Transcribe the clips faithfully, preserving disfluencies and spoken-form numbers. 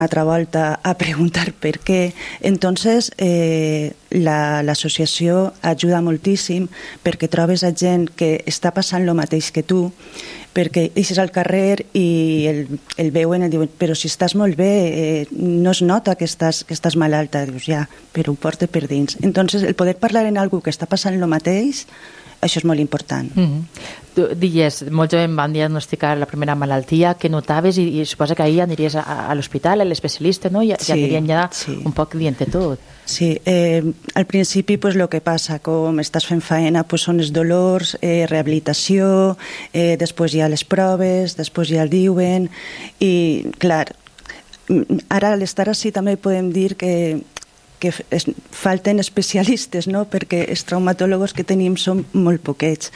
altra volta a preguntar per què. Entonces, eh, la, l'associació ajuda moltíssim perquè trobes a gent que està passant el mateix que tu, perquè eixes al carrer i el, el veuen i diuen, però si estàs molt bé, eh, no es nota que estàs, que estàs malalta. Dius, ja, però ho porta per dins. Entonces, el poder parlar en algú que està passant el mateix, això és molt important. Mm-hmm. Tu dies, molt jove em van diagnosticar la primera malaltia, que notaves i, i suposa que ahir aniries a, a l'hospital, a l'especialista, no? I ja, sí, ja anirien ja sí. un poc dient tot. Sí, eh, al principi pues, el que passa, com estàs fent feina, pues, són els dolors, eh, rehabilitació, eh, després hi ha les proves, després ja el diuen, i clar, ara a l'estar així també podem dir que que es, falten especialistes, no? Perquè els traumatòlegs que tenim són molt poquets.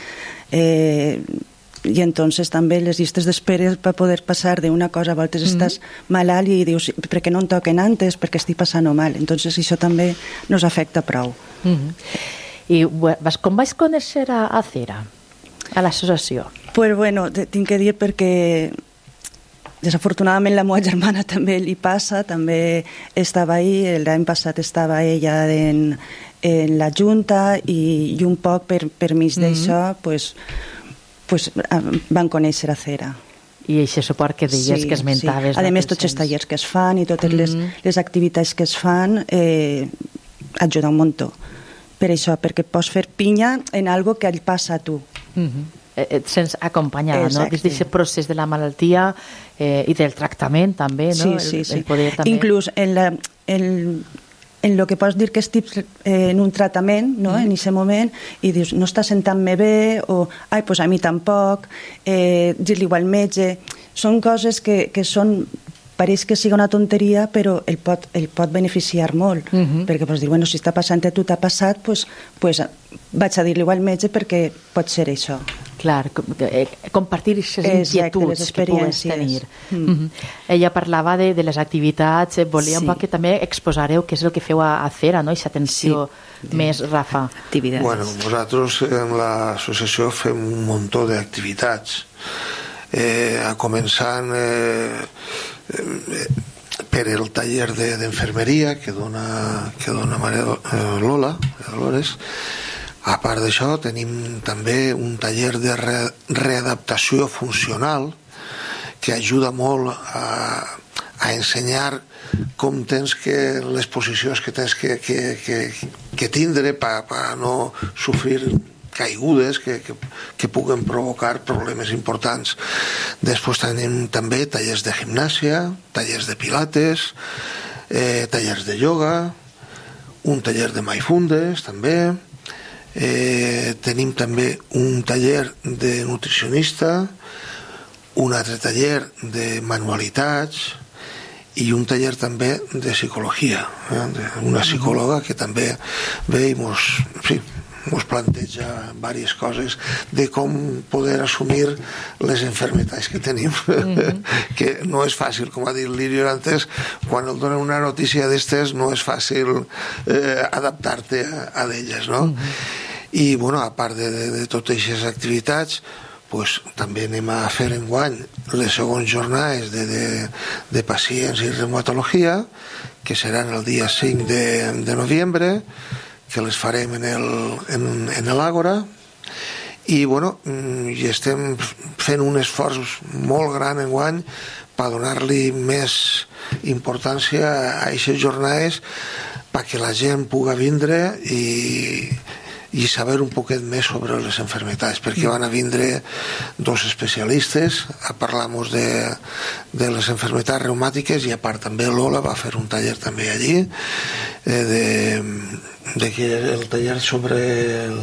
Eh, i entonces també les llistes d'espera per poder passar d'una cosa, a voltes mm-hmm. estàs malalt i dius, per què no em toquen antes? Perquè estic passant mal. Entonces això també nos afecta prou. Mm-hmm. I vas, com vas conèixer a, a Cera, a l'associació? Pues bueno, tinc que dir perquè desafortunadament la meva germana també li passa, també estava ahí, l'any passat estava ella en, en la Junta i, i un poc per, per mig d'això mm-hmm. pues, pues, van conèixer a Cera. I aquest suport que deies, sí, que esmentaves. Sí. A més, tots els tallers que es fan i totes mm-hmm. les, les activitats que es fan eh, ajuden un muntó. Per això, perquè pots fer pinya en algo que ell passa a tu. Mm-hmm. Et sents acompanyada, no? Des d'aquest procés de la malaltia eh, i del tractament també, no? Sí, sí, el, sí. el poder també... Inclús en, la, en, en lo que pots dir que estic eh, en un tractament, no? Mm. En aquest moment, i dius, no està sentant-me bé, o, ai, pues a mi tampoc, eh, dir-li al metge... Són coses que, que són... Pareix que sigui una tonteria, però el pot, el pot beneficiar molt, mm-hmm. perquè pots dir, bueno, si està passant a tu, t'ha passat, pues, pues vaig a dir-li al metge perquè pot ser això. Clar, compartir aquestes inquietuds que pugues tenir. Mm. Mm-hmm. Ella parlava de, de les activitats, volia sí. un poc que també exposareu què és el que feu a, a Cera, no? Aquesta atenció sí. més, Rafa. Activitats. Bueno, nosaltres en l'associació fem un muntó d'activitats. Eh, a començant eh, eh, per el taller de, d'enfermeria que dona, que dona Maria eh, Lola, Dolores. A part d'això tenim també un taller de re, readaptació funcional que ajuda molt a, a ensenyar com tens que les posicions que tens que, que, que, que tindre per pa no sofrir caigudes que, que, que puguen provocar problemes importants. Després tenim també tallers de gimnàsia, tallers de pilates, eh, tallers de yoga, un taller de mindfulness també, eh, tenim també un taller de nutricionista, un altre taller de manualitats i un taller també de psicologia, eh, una psicòloga que també ve i mos... Sí, ens planteja diverses coses de com poder assumir les enfermetats que tenim, mm-hmm. que no és fàcil, com ha dit l'Irio antes, quan et donen una notícia d'estes no és fàcil eh, adaptar-te a, a d'elles, no? Mm-hmm. I, bueno, a part de, de, de totes aquestes activitats, pues, també anem a fer enguany les segons jornades de, de, de pacients i reumatologia, que seran el dia cinc de, de novembre, que les farem en el, en, en l'Àgora i bueno, i estem fent un esforç molt gran enguany per donar-li més importància a aquestes jornades perquè la gent pugui vindre i, i saber un poquet més sobre les enfermetats, perquè van a vindre dos especialistes a parlar-nos de, de les enfermetats reumàtiques i a part també Lola va fer un taller també allí eh, de de que el taller sobre el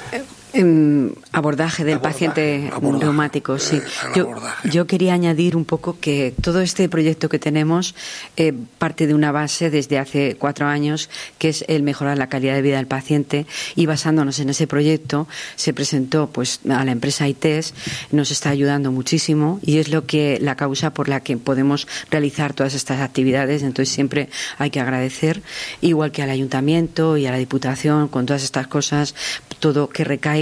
abordaje del abordaje, paciente abordaje, reumático, sí. Yo, yo quería añadir un poco que todo este proyecto que tenemos eh, parte de una base desde hace cuatro años, que es el mejorar la calidad de vida del paciente, y basándonos en ese proyecto se presentó pues a la empresa I T E S, nos está ayudando muchísimo y es lo que la causa por la que podemos realizar todas estas actividades. Entonces siempre hay que agradecer, igual que al ayuntamiento y a la Diputación, con todas estas cosas, todo que recaiga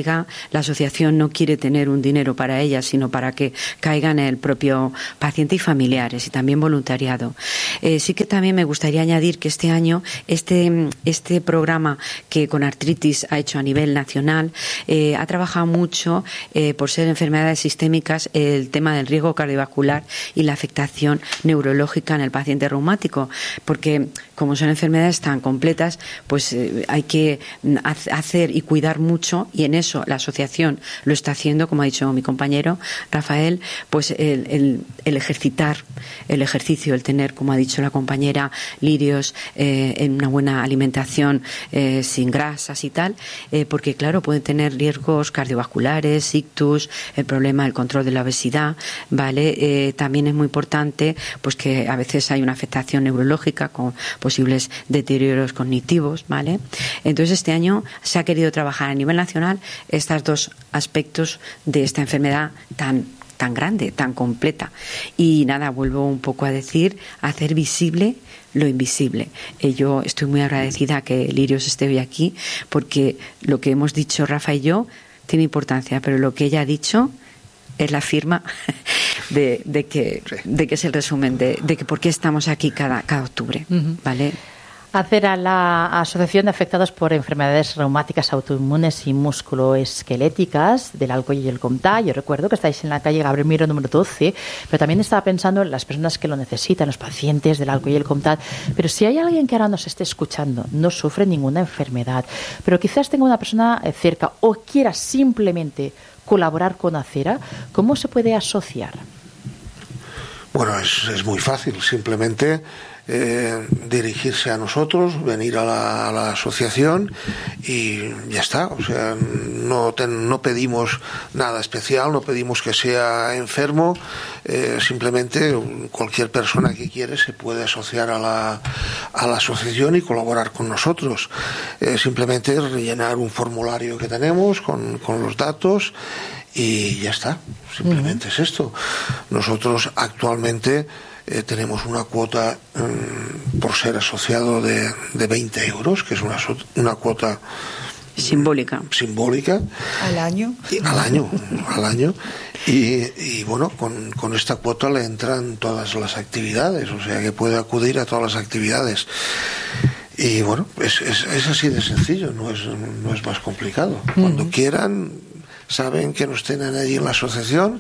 caiga. La asociación no quiere tener un dinero para ella, sino para que caiga en el propio paciente y familiares, y también voluntariado. Eh, sí que también me gustaría añadir que este año este, este programa que con artritis ha hecho a nivel nacional eh, ha trabajado mucho eh, por ser enfermedades sistémicas el tema del riesgo cardiovascular y la afectación neurológica en el paciente reumático, porque como son enfermedades tan completas, pues eh, hay que hacer y cuidar mucho, y en eso la asociación lo está haciendo, como ha dicho mi compañero Rafael, pues el, el, el ejercitar, el ejercicio, el tener, como ha dicho la compañera, lirios eh, en una buena alimentación eh, sin grasas y tal, eh, porque claro, pueden tener riesgos cardiovasculares, ictus, el problema del control de la obesidad, ¿vale? Eh, también es muy importante pues que a veces hay una afectación neurológica con posibles deterioros cognitivos, ¿vale? Entonces este año se ha querido trabajar a nivel nacional estos dos aspectos de esta enfermedad tan tan grande, tan completa. Y nada, vuelvo un poco a decir, hacer visible lo invisible. Eh, yo estoy muy agradecida que Lirios esté hoy aquí, porque lo que hemos dicho Rafa y yo tiene importancia, pero lo que ella ha dicho es la firma de, de, que, de que es el resumen de, de que por qué estamos aquí cada, cada octubre, ¿vale? Hacer a la Asociación de Afectados por Enfermedades Reumáticas Autoinmunes y Musculoesqueléticas del Alcoy y el Comtá. Yo recuerdo que estáis en la calle Gabriel Miró número doce, pero también estaba pensando en las personas que lo necesitan, los pacientes del Alcoy y el Comtá. Pero si hay alguien que ahora nos esté escuchando, no sufre ninguna enfermedad, pero quizás tenga una persona cerca o quiera simplemente colaborar con Acera, ¿cómo se puede asociar? Bueno, es, es muy fácil, simplemente eh, dirigirse a nosotros, venir a la, a la asociación y ya está. O sea, no, ten, no pedimos nada especial, no pedimos que sea enfermo, eh, simplemente cualquier persona que quiere se puede asociar a la, a la asociación y colaborar con nosotros. Eh, simplemente rellenar un formulario que tenemos con, con los datos y ya está, simplemente uh-huh. es esto. Nosotros actualmente eh, tenemos una cuota um, por ser asociado de, de veinte euros, que es una, una cuota simbólica simbólica al año y, al año al año y, y bueno, con, con esta cuota le entran todas las actividades, o sea que puede acudir a todas las actividades. Y bueno, es, es, es así de sencillo, no es, no es más complicado. Cuando uh-huh. quieran, saben que nos tienen allí en la asociación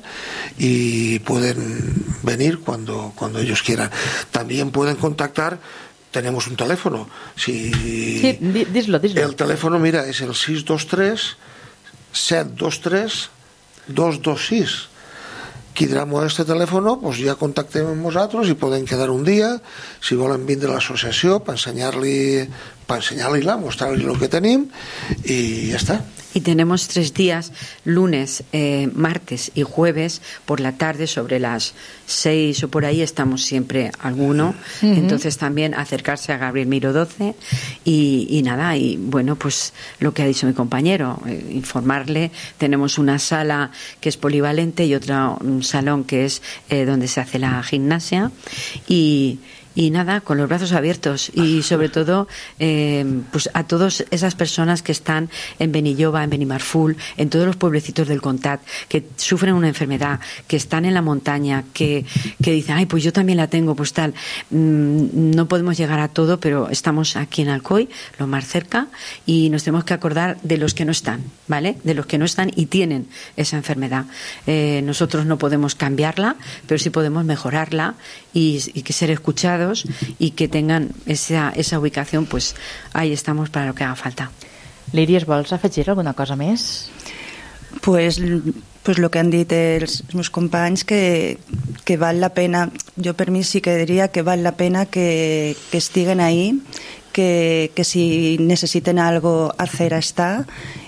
y pueden venir cuando, cuando ellos quieran. También pueden contactar, tenemos un teléfono. Si sí, díselo, díselo. El teléfono, mira, es el seis dos tres, set dos tres, dos dos seis. Quidrem este telèfon, doncs ja contactem amb vosaltres i podem quedar un dia, si volen vindre a l'associació, per ensenyar-li, per ensenyar-li-la, mostrar-li el que tenim i ja està. Y tenemos tres días, lunes, eh, martes y jueves, por la tarde, sobre las seis o por ahí, estamos siempre alguno. Uh-huh. Entonces también acercarse a Gabriel Miró doce y, y nada, y bueno, pues lo que ha dicho mi compañero, eh, informarle. Tenemos una sala que es polivalente y otro un salón que es eh, donde se hace la gimnasia y... Y nada, con los brazos abiertos y sobre todo eh, pues a todas esas personas que están en Benilloba, en Benimarfull, en todos los pueblecitos del Comtat, que sufren una enfermedad, que están en la montaña, que, que dicen, ay, pues yo también la tengo, pues tal. Mm, no podemos llegar a todo, pero estamos aquí en Alcoy, lo más cerca, y nos tenemos que acordar de los que no están, ¿vale? De los que no están y tienen esa enfermedad. Eh, nosotros no podemos cambiarla, pero sí podemos mejorarla y, y que ser escuchados y que tengan esa, esa ubicación, pues ahí estamos para lo que haga falta. Líries, vols afegir alguna cosa més? Pues, pues lo que han dit els meus companys, que, que val la pena, jo per mi sí que diria que val la pena que, que estiguen ahí, que, que si necessiten algo Acera està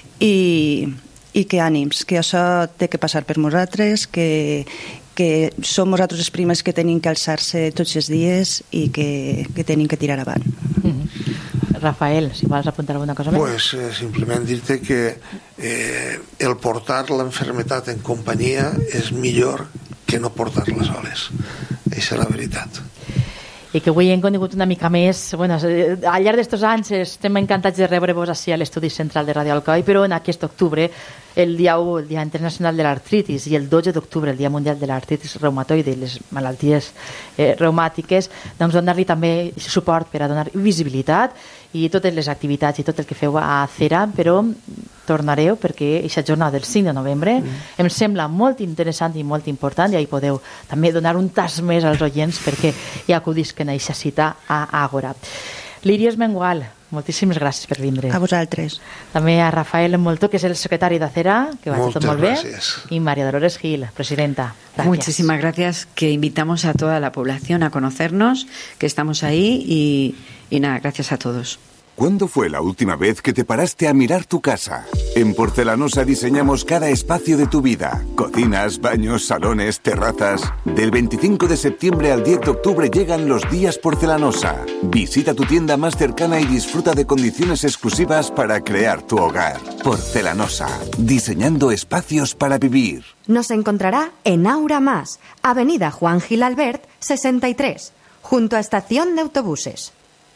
i, i que ànims, que això té que passar per nosaltres, que que som nosaltres els primers que tenim que alçar-se tots els dies i que, que tenim que tirar avant. Mm-hmm. Rafael, si vols apuntar alguna cosa més. Pues eh, simplement dir-te que eh, el portar la enfermedad en companyia és millor que no portar-la soles. Això és la veritat. I i que avui hem conegut una mica més. Bueno, al llarg d'estos anys estem encantats de rebre-vos així a l'estudi central de Radio Alcoi, però en aquest octubre, el dia u, el Dia Internacional de l'Artritis, i el dotze d'octubre, el Dia Mundial de l'Artritis Reumatoide i les malalties eh, reumàtiques, doncs donar-li també suport per a donar visibilitat i totes les activitats i tot el que feu a CERA, però tornareu perquè aquesta jornada del cinc de novembre mm. em sembla molt interessant i molt important, i ahí podeu també donar un tas més als oients perquè hi acudisquen a aquesta cita a Àgora. Líries Mengual, moltíssimes gràcies per vindre. A vosaltres. També a Rafael Molto, que és el secretari de CERA, que va tot molt bé. Gracias. Y María Dolores Gil, presidenta. Gracias. Muchísimas gracias, que invitamos a toda la población a conocernos, que estamos ahí y, y nada, gracias a todos. ¿Cuándo fue la última vez que te paraste a mirar tu casa? En Porcelanosa diseñamos cada espacio de tu vida. Cocinas, baños, salones, terrazas. Del veinticinco de septiembre al diez de octubre llegan los días Porcelanosa. Visita tu tienda más cercana y disfruta de condiciones exclusivas para crear tu hogar. Porcelanosa, diseñando espacios para vivir. Nos encontrará en Aura Más, Avenida Juan Gil Albert, sesenta y tres, junto a Estación de Autobuses.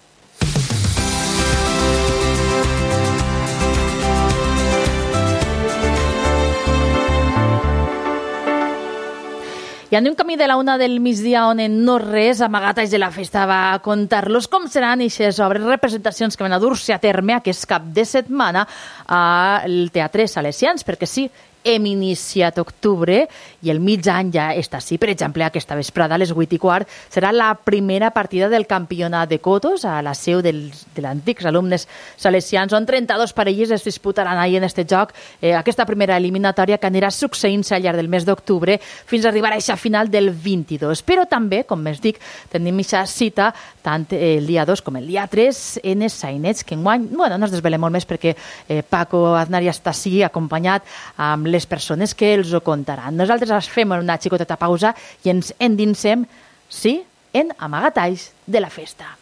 I anem camí de la una del migdia, on en no res, Amagatalls de la Festa va a contar-los com seran aquestes obres, representacions que van a dur-se a terme aquest cap de setmana al Teatre Salesians, perquè sí, hem iniciat octubre i el mig any ja està així. Per exemple, aquesta vesprada a les vuit i quart serà la primera partida del campionat de cotos a la seu dels, de l'antics alumnes salesians, on trenta-dos parelles es disputaran ahir en aquest joc eh, aquesta primera eliminatòria que anirà succeint-se al llarg del mes d'octubre fins a arribar a aquesta final del vint-i-dos. Però també, com més dic, tenim aquesta cita tant el dia dos com el dia tres en els sainets, que enguany, bueno, no es desvelem molt més perquè eh, Paco Aznar ja està així acompanyat amb les persones que els ho contaran. Nosaltres fem una xicoteta pausa i ens endinsem, sí, en Amagatalls de la Festa.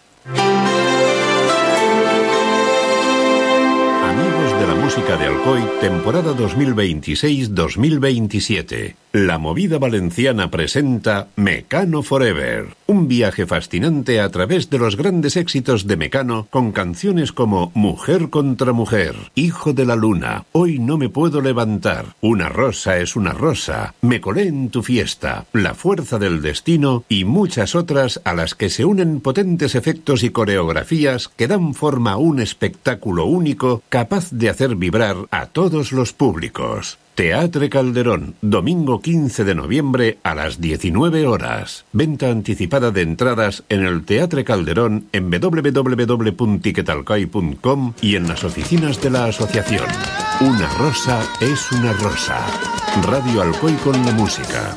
Amigos de la música de Alcoi, temporada dos mil veintiséis dos mil veintisiete. La Movida Valenciana presenta Mecano Forever, un viaje fascinante a través de los grandes éxitos de Mecano con canciones como Mujer contra Mujer, Hijo de la Luna, Hoy no me puedo levantar, Una rosa es una rosa, Me colé en tu fiesta, La fuerza del destino y muchas otras a las que se unen potentes efectos y coreografías que dan forma a un espectáculo único capaz de hacer vibrar a todos los públicos. Teatre Calderón, domingo quince de noviembre a las diecinueve horas. Venta anticipada de entradas en el Teatre Calderón en doble u doble u doble u punto tiquetalcoi punto com y en las oficinas de la asociación. Una rosa es una rosa. Radio Alcoi con la música.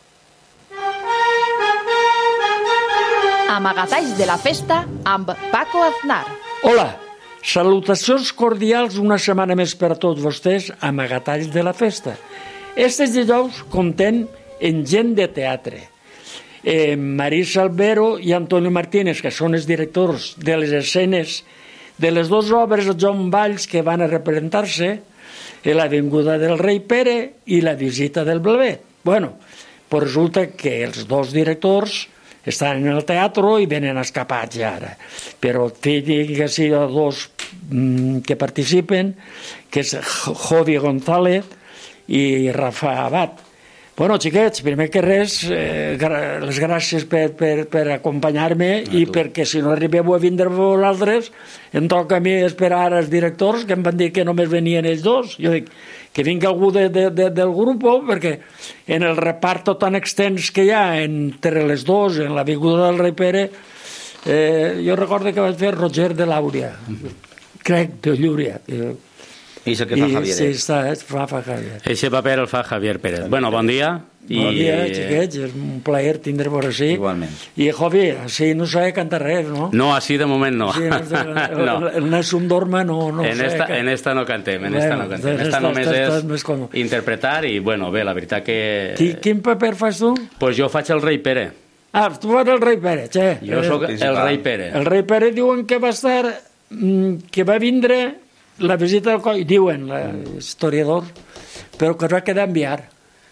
Amagatalls de la Festa amb Paco Aznar. Hola! Salutacions cordials una setmana més per a tots vostès, Amagatalls de la Festa. Estes dijous comptem en gent de teatre. Eh, Marisa Albero i Antonio Martínez, que són els directors de les escenes de les dues obres de Joan Valls que van a representar-se, l'Avinguda del Rei Pere i La visita del Blavet. Bueno, pues resulta que els dos directors estan en el teatre i venen escapats ja ara. Però tinc que ser dos mm, que participen, que és Jodi González i Rafa Abad. Bueno, xiquets, primer que res, eh, les gràcies per, per, per acompanyar-me i perquè si no arribeu a vindre vosaltres, em toca a mi esperar als directors, que em van dir que només venien ells dos. Jo dic, que vingui algú de, de, de, del grup, perquè en el reparto tan extens que hi ha entre les dos, en l'Avinguda del Rei Pere, eh, jo recordo que vaig fer Roger de Làuria, crec, de Llúria. I és el que fa Javier. Sí, està, fa, fa Javier. Eixe paper el fa Javier Pérez. Bueno, bon dia. I... Bon dia, xiquets, és un plaer tindre-vos així. Igualment. I, Javi, així no sabe cantar res, no? No, així de moment no. Sí, el, no. El Nessun Dorma no, no en sé. Esta, que... en esta no cantem, en bueno, esta no cantem. En esta només és com... interpretar i, bueno, bé, la veritat que... Qui, quin paper fas tu? Pues jo faig el Rei Pere. Ah, tu fas el Rei Pere, xe. Jo sóc el Rei Pere. El Rei Pere diuen que va estar... que va vindre la visita del coll, diuen, l'historiador, però que es va quedar enviar.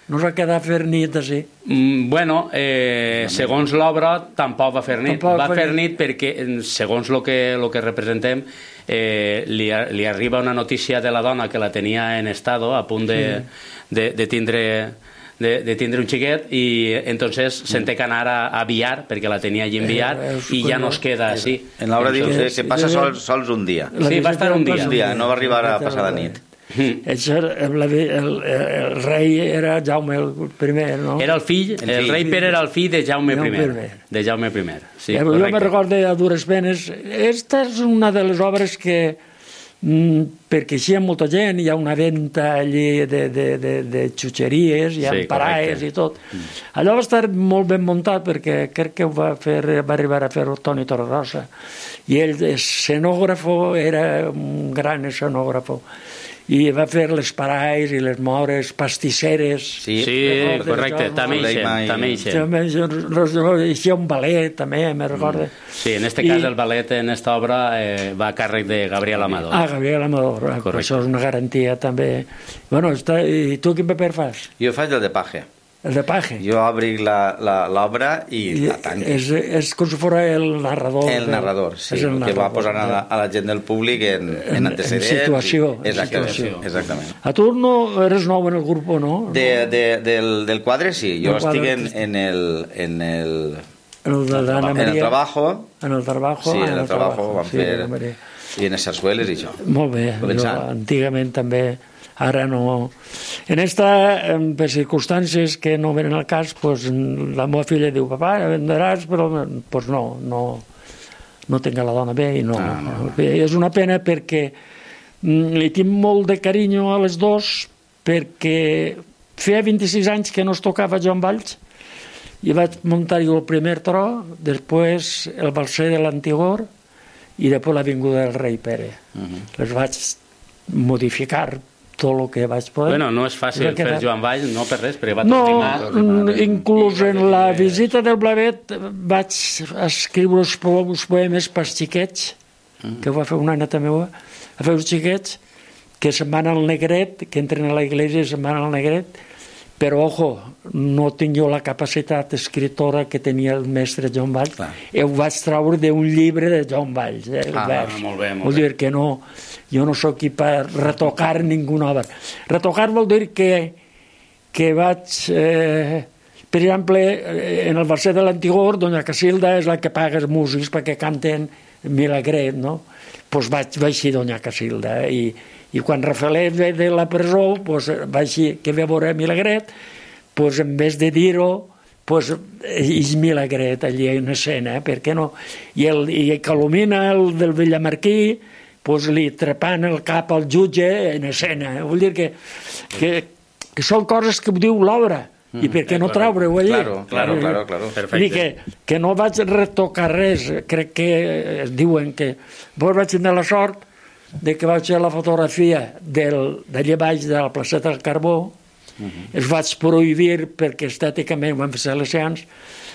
No s'ha quedat a fer nit així? Mm, bueno, eh, segons l'obra, tampoc va fer nit. Tampoc va va fer nit. nit perquè, segons el que, lo que representem, eh, li, li arriba una notícia de la dona que la tenia en estado, a punt de, sí. de, de tindre... De, de tindre un xiquet i entonces se'n té que anar a, a Villar perquè la tenia allí en Villar eh, i ja no es queda així. En l'obra diu que, que passa sols, sols un dia. Sí, va estar un dia. Un dia, no va arribar a passar la nit. Mm. El, el, el rei era Jaume el primer, no? Era el fill, el, el rei Pere era el fill de Jaume primer. De Jaume primer, sí, jo correcte. me recordo a dures penes. Esta és una de les obres que Mm, perquè així hi ha molta gent, hi ha una venda allí de, de, de, de xutxeries, hi ha sí, paraes i tot. Mm. Allò va estar molt ben muntat perquè crec que ho va, fer, va arribar a fer Toni Torregrossa. I ell, escenògrafo, era un gran escenògrafo. I va fer les paraes i les mores pastisseres. Sí, sí correcte, també hi també hi hi ha un ballet, també, me recorda. Sí, en este cas I... el ballet en esta obra eh, va a càrrec de Gabriel Amador. Ah, Gabriel Amador, això és una garantia també. Bueno, està... i tu quin paper fas? Jo faig el de paje. El de paje. Jo obric l'obra i, I la tanco. És, és com si fos el narrador. El narrador, sí, el narrador, que va posant a la, a la gent del públic en, en antecedents. En situació. I, exactament, situació. Exactament. A tu no eres nou en el grup, no? De, de, del, del quadre, sí. Jo estic en, en el... En el en el, de Ana Maria, en el trabajo. En el trabajo. Sí, en el, el trabajo, trabajo vam sí, fer... I en les sarsueles i això. Molt bé. Jo, antigament també... Ara no... En esta, per circumstàncies que no venen al cas, pues, la meva filla diu, papà, vendràs, però pues no, no, no tinc la dona bé i no. Ah, no. És una pena perquè li tinc molt de carinyo a les dos perquè feia vint-i-sis anys que no es tocava Joan Valls i vaig muntar-hi el primer tro, després el balser de l'Antigor i després l'avinguda del rei Pere. Uh-huh. Les vaig modificar tot el que vaig poder. Bueno, no és fàcil fer Joan Valls, no per res, perquè va no, tot rimar. Inclús en la visita del Blavet vaig escriure uns, po uns poemes pels xiquets, mm. que ho va fer una neta meva, a fer uns xiquets que se'n van al Negret, que entren a la iglesia i se'n van al Negret, però, ojo, no tinc jo la capacitat escritora que tenia el mestre Joan Valls, i ho vaig treure d'un llibre de Joan Valls, eh, el ah, vers. Molt bé, molt Vull dir que no... Jo no sóc aquí per retocar ninguna obra. Retocar vol dir que, que vaig... Eh, per exemple, en el verset de l'Antigor, Doña Casilda és la que paga els músics perquè canten Milagret, no? Doncs pues vaig, vaig dir Doña Casilda. I, i quan Rafael ve de la presó, pues, vaig dir que ve a veure Milagret, pues, en vez de dir-ho, pues, és Milagret allí en escena, eh? Per què no? I, el, i Calomina, el del Villamarquí, pues li trepant el cap al jutge en escena. Vull dir que, que, que són coses que ho diu l'obra. Mm, I per què no traure-ho allí? Claro, claro, claro, claro. Perfecte. Que, que no vaig retocar res. Crec que es diuen que... Vos vaig tenir la sort de que vaig fer la fotografia d'allà baix de la placeta del Carbó. Mm-hmm. Es vaig prohibir perquè estèticament van fer lesions.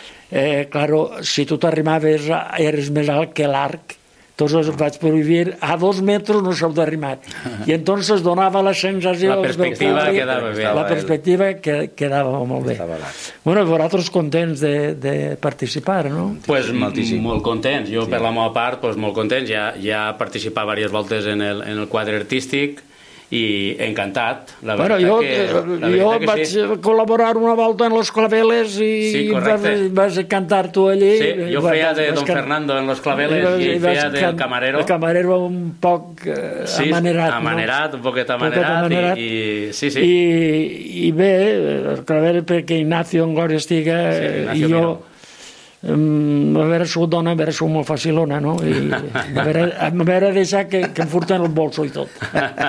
Eh, claro, si tu t'arrimaves eres més alt que l'arc. Entonces vaig prohibir a dos metres no s'heu d'arrimar. I entonces donava la sensació... La perspectiva del quedava bé. La perspectiva que, quedava molt bé. Bueno, vosaltres contents de, de participar, no? Pues molt contents. Jo, sí. Per la meva part, pues, molt contents. Ja, ja he participat diverses voltes en el, en el quadre artístic i encantat. La bueno, jo que, la jo vaig sí. col·laborar una volta en Los Claveles i sí, vas, vas cantar tu allí. Sí, jo feia de Don Fernando en Los Claveles i, i feia del camarero. El camarero un poc eh, sí, amanerat. amanerat, no? un poquet amanerat. amanerat. I, i, sí, sí. I, I bé, el Claveles perquè Ignacio en glòria estiga sí, i jo... Um, haver sigut dona, haver sigut molt facilona, no? I m'haver deixat que, que em furten el bolso i tot.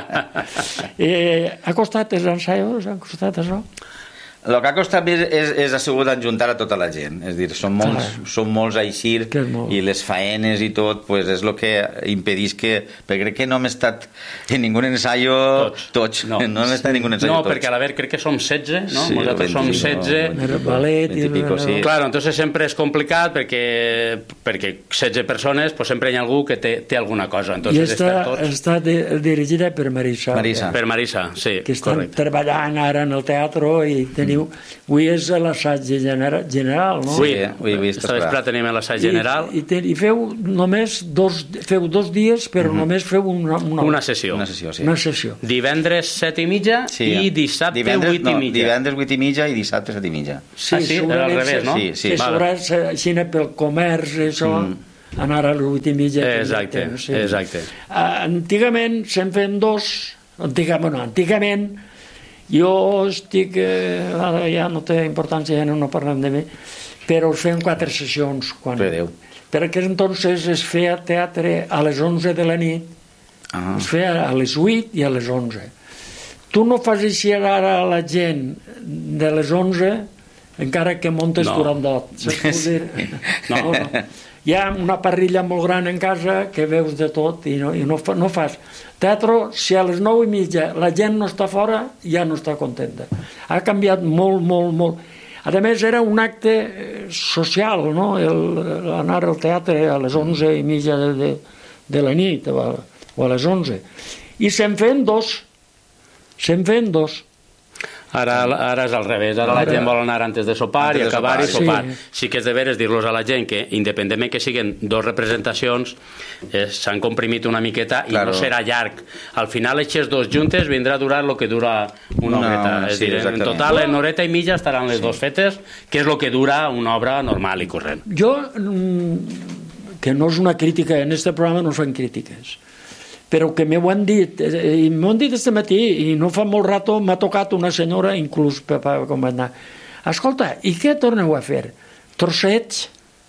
eh, ha costat els ensaios? Ha costat això? El que ha costat més és, és ha sigut ajuntar a tota la gent, és dir, són molts, ah, són molts a eixir i les faenes i tot, pues és el que impedís que, perquè crec que no hem estat en ningú ensaio tots, tots. No, no hem estat en ningú ensaio no, tots. No, perquè a la ver crec que som setze, no? Sí, nosaltres som setze. Ballet i pico, sí. Claro, entonces sempre és complicat perquè, perquè setze persones, pues sempre hi ha algú que té, té alguna cosa. Entonces, I està, tots... està de, dirigida per Marisa. Marisa. Per Marisa, sí, que estan correcte. Treballant ara en el teatre i tenien teniu... Avui és l'assaig general, no? Sí, avui esta vespre tenim l'assaig general. I, i, i feu només dos, feu dos dies, però uh -huh. només feu una, una, una sessió. Una sessió, sí. Una sessió. Divendres set i mitja sí. i dissabte divendres, vuit i no, mitja. Divendres vuit i mitja i dissabte set i mitja. Sí, ah, sí? Era al revés, no? Sí, sí. Que vale. S'haurà, així pel comerç, això... Mm. anar a les vuit i mitja. Exacte, no sé. Exacte. Uh, antigament se'n feien dos, antigament, no, antigament jo estic, eh, ara ja no té importància, ja no, no parlem de mi, però es feien quatre sessions. Quan, per aquest entonces es feia teatre a les onze de la nit, ah. es feia a les vuit i a les onze. Tu no fas així ara a la gent de les onze, encara que montes no. Turandot. Saps dir? No, no. Hi ha una parrilla molt gran en casa que veus de tot i no, i no, fa, no fas. Teatre, si a les nou i mitja la gent no està fora, ja no està contenta. Ha canviat molt, molt, molt. A més, era un acte social, no? El, anar al teatre a les onze i mitja de, de, de la nit o a, o a les onze. I se'n feien dos. Se'n feien dos. Ara, ara és al revés, ara la gent vol anar antes de sopar i acabar i sopar. Sí que és de veres dir-los a la gent que, independentment que siguin dos representacions, eh, s'han comprimit una miqueta i no serà llarg. Al final, aquestes dos juntes vindrà a durar el que dura una horeta. És dir, en total, en horeta i mitja estaran les dos fetes, que és el que dura una obra normal i corrent. Jo, que no és una crítica, en aquest programa no fan crítiques, però que m'ho han dit, i m'ho han dit este matí, i no fa molt rato m'ha tocat una senyora, inclús per comandar. Escolta, i què torneu a fer? Trossets?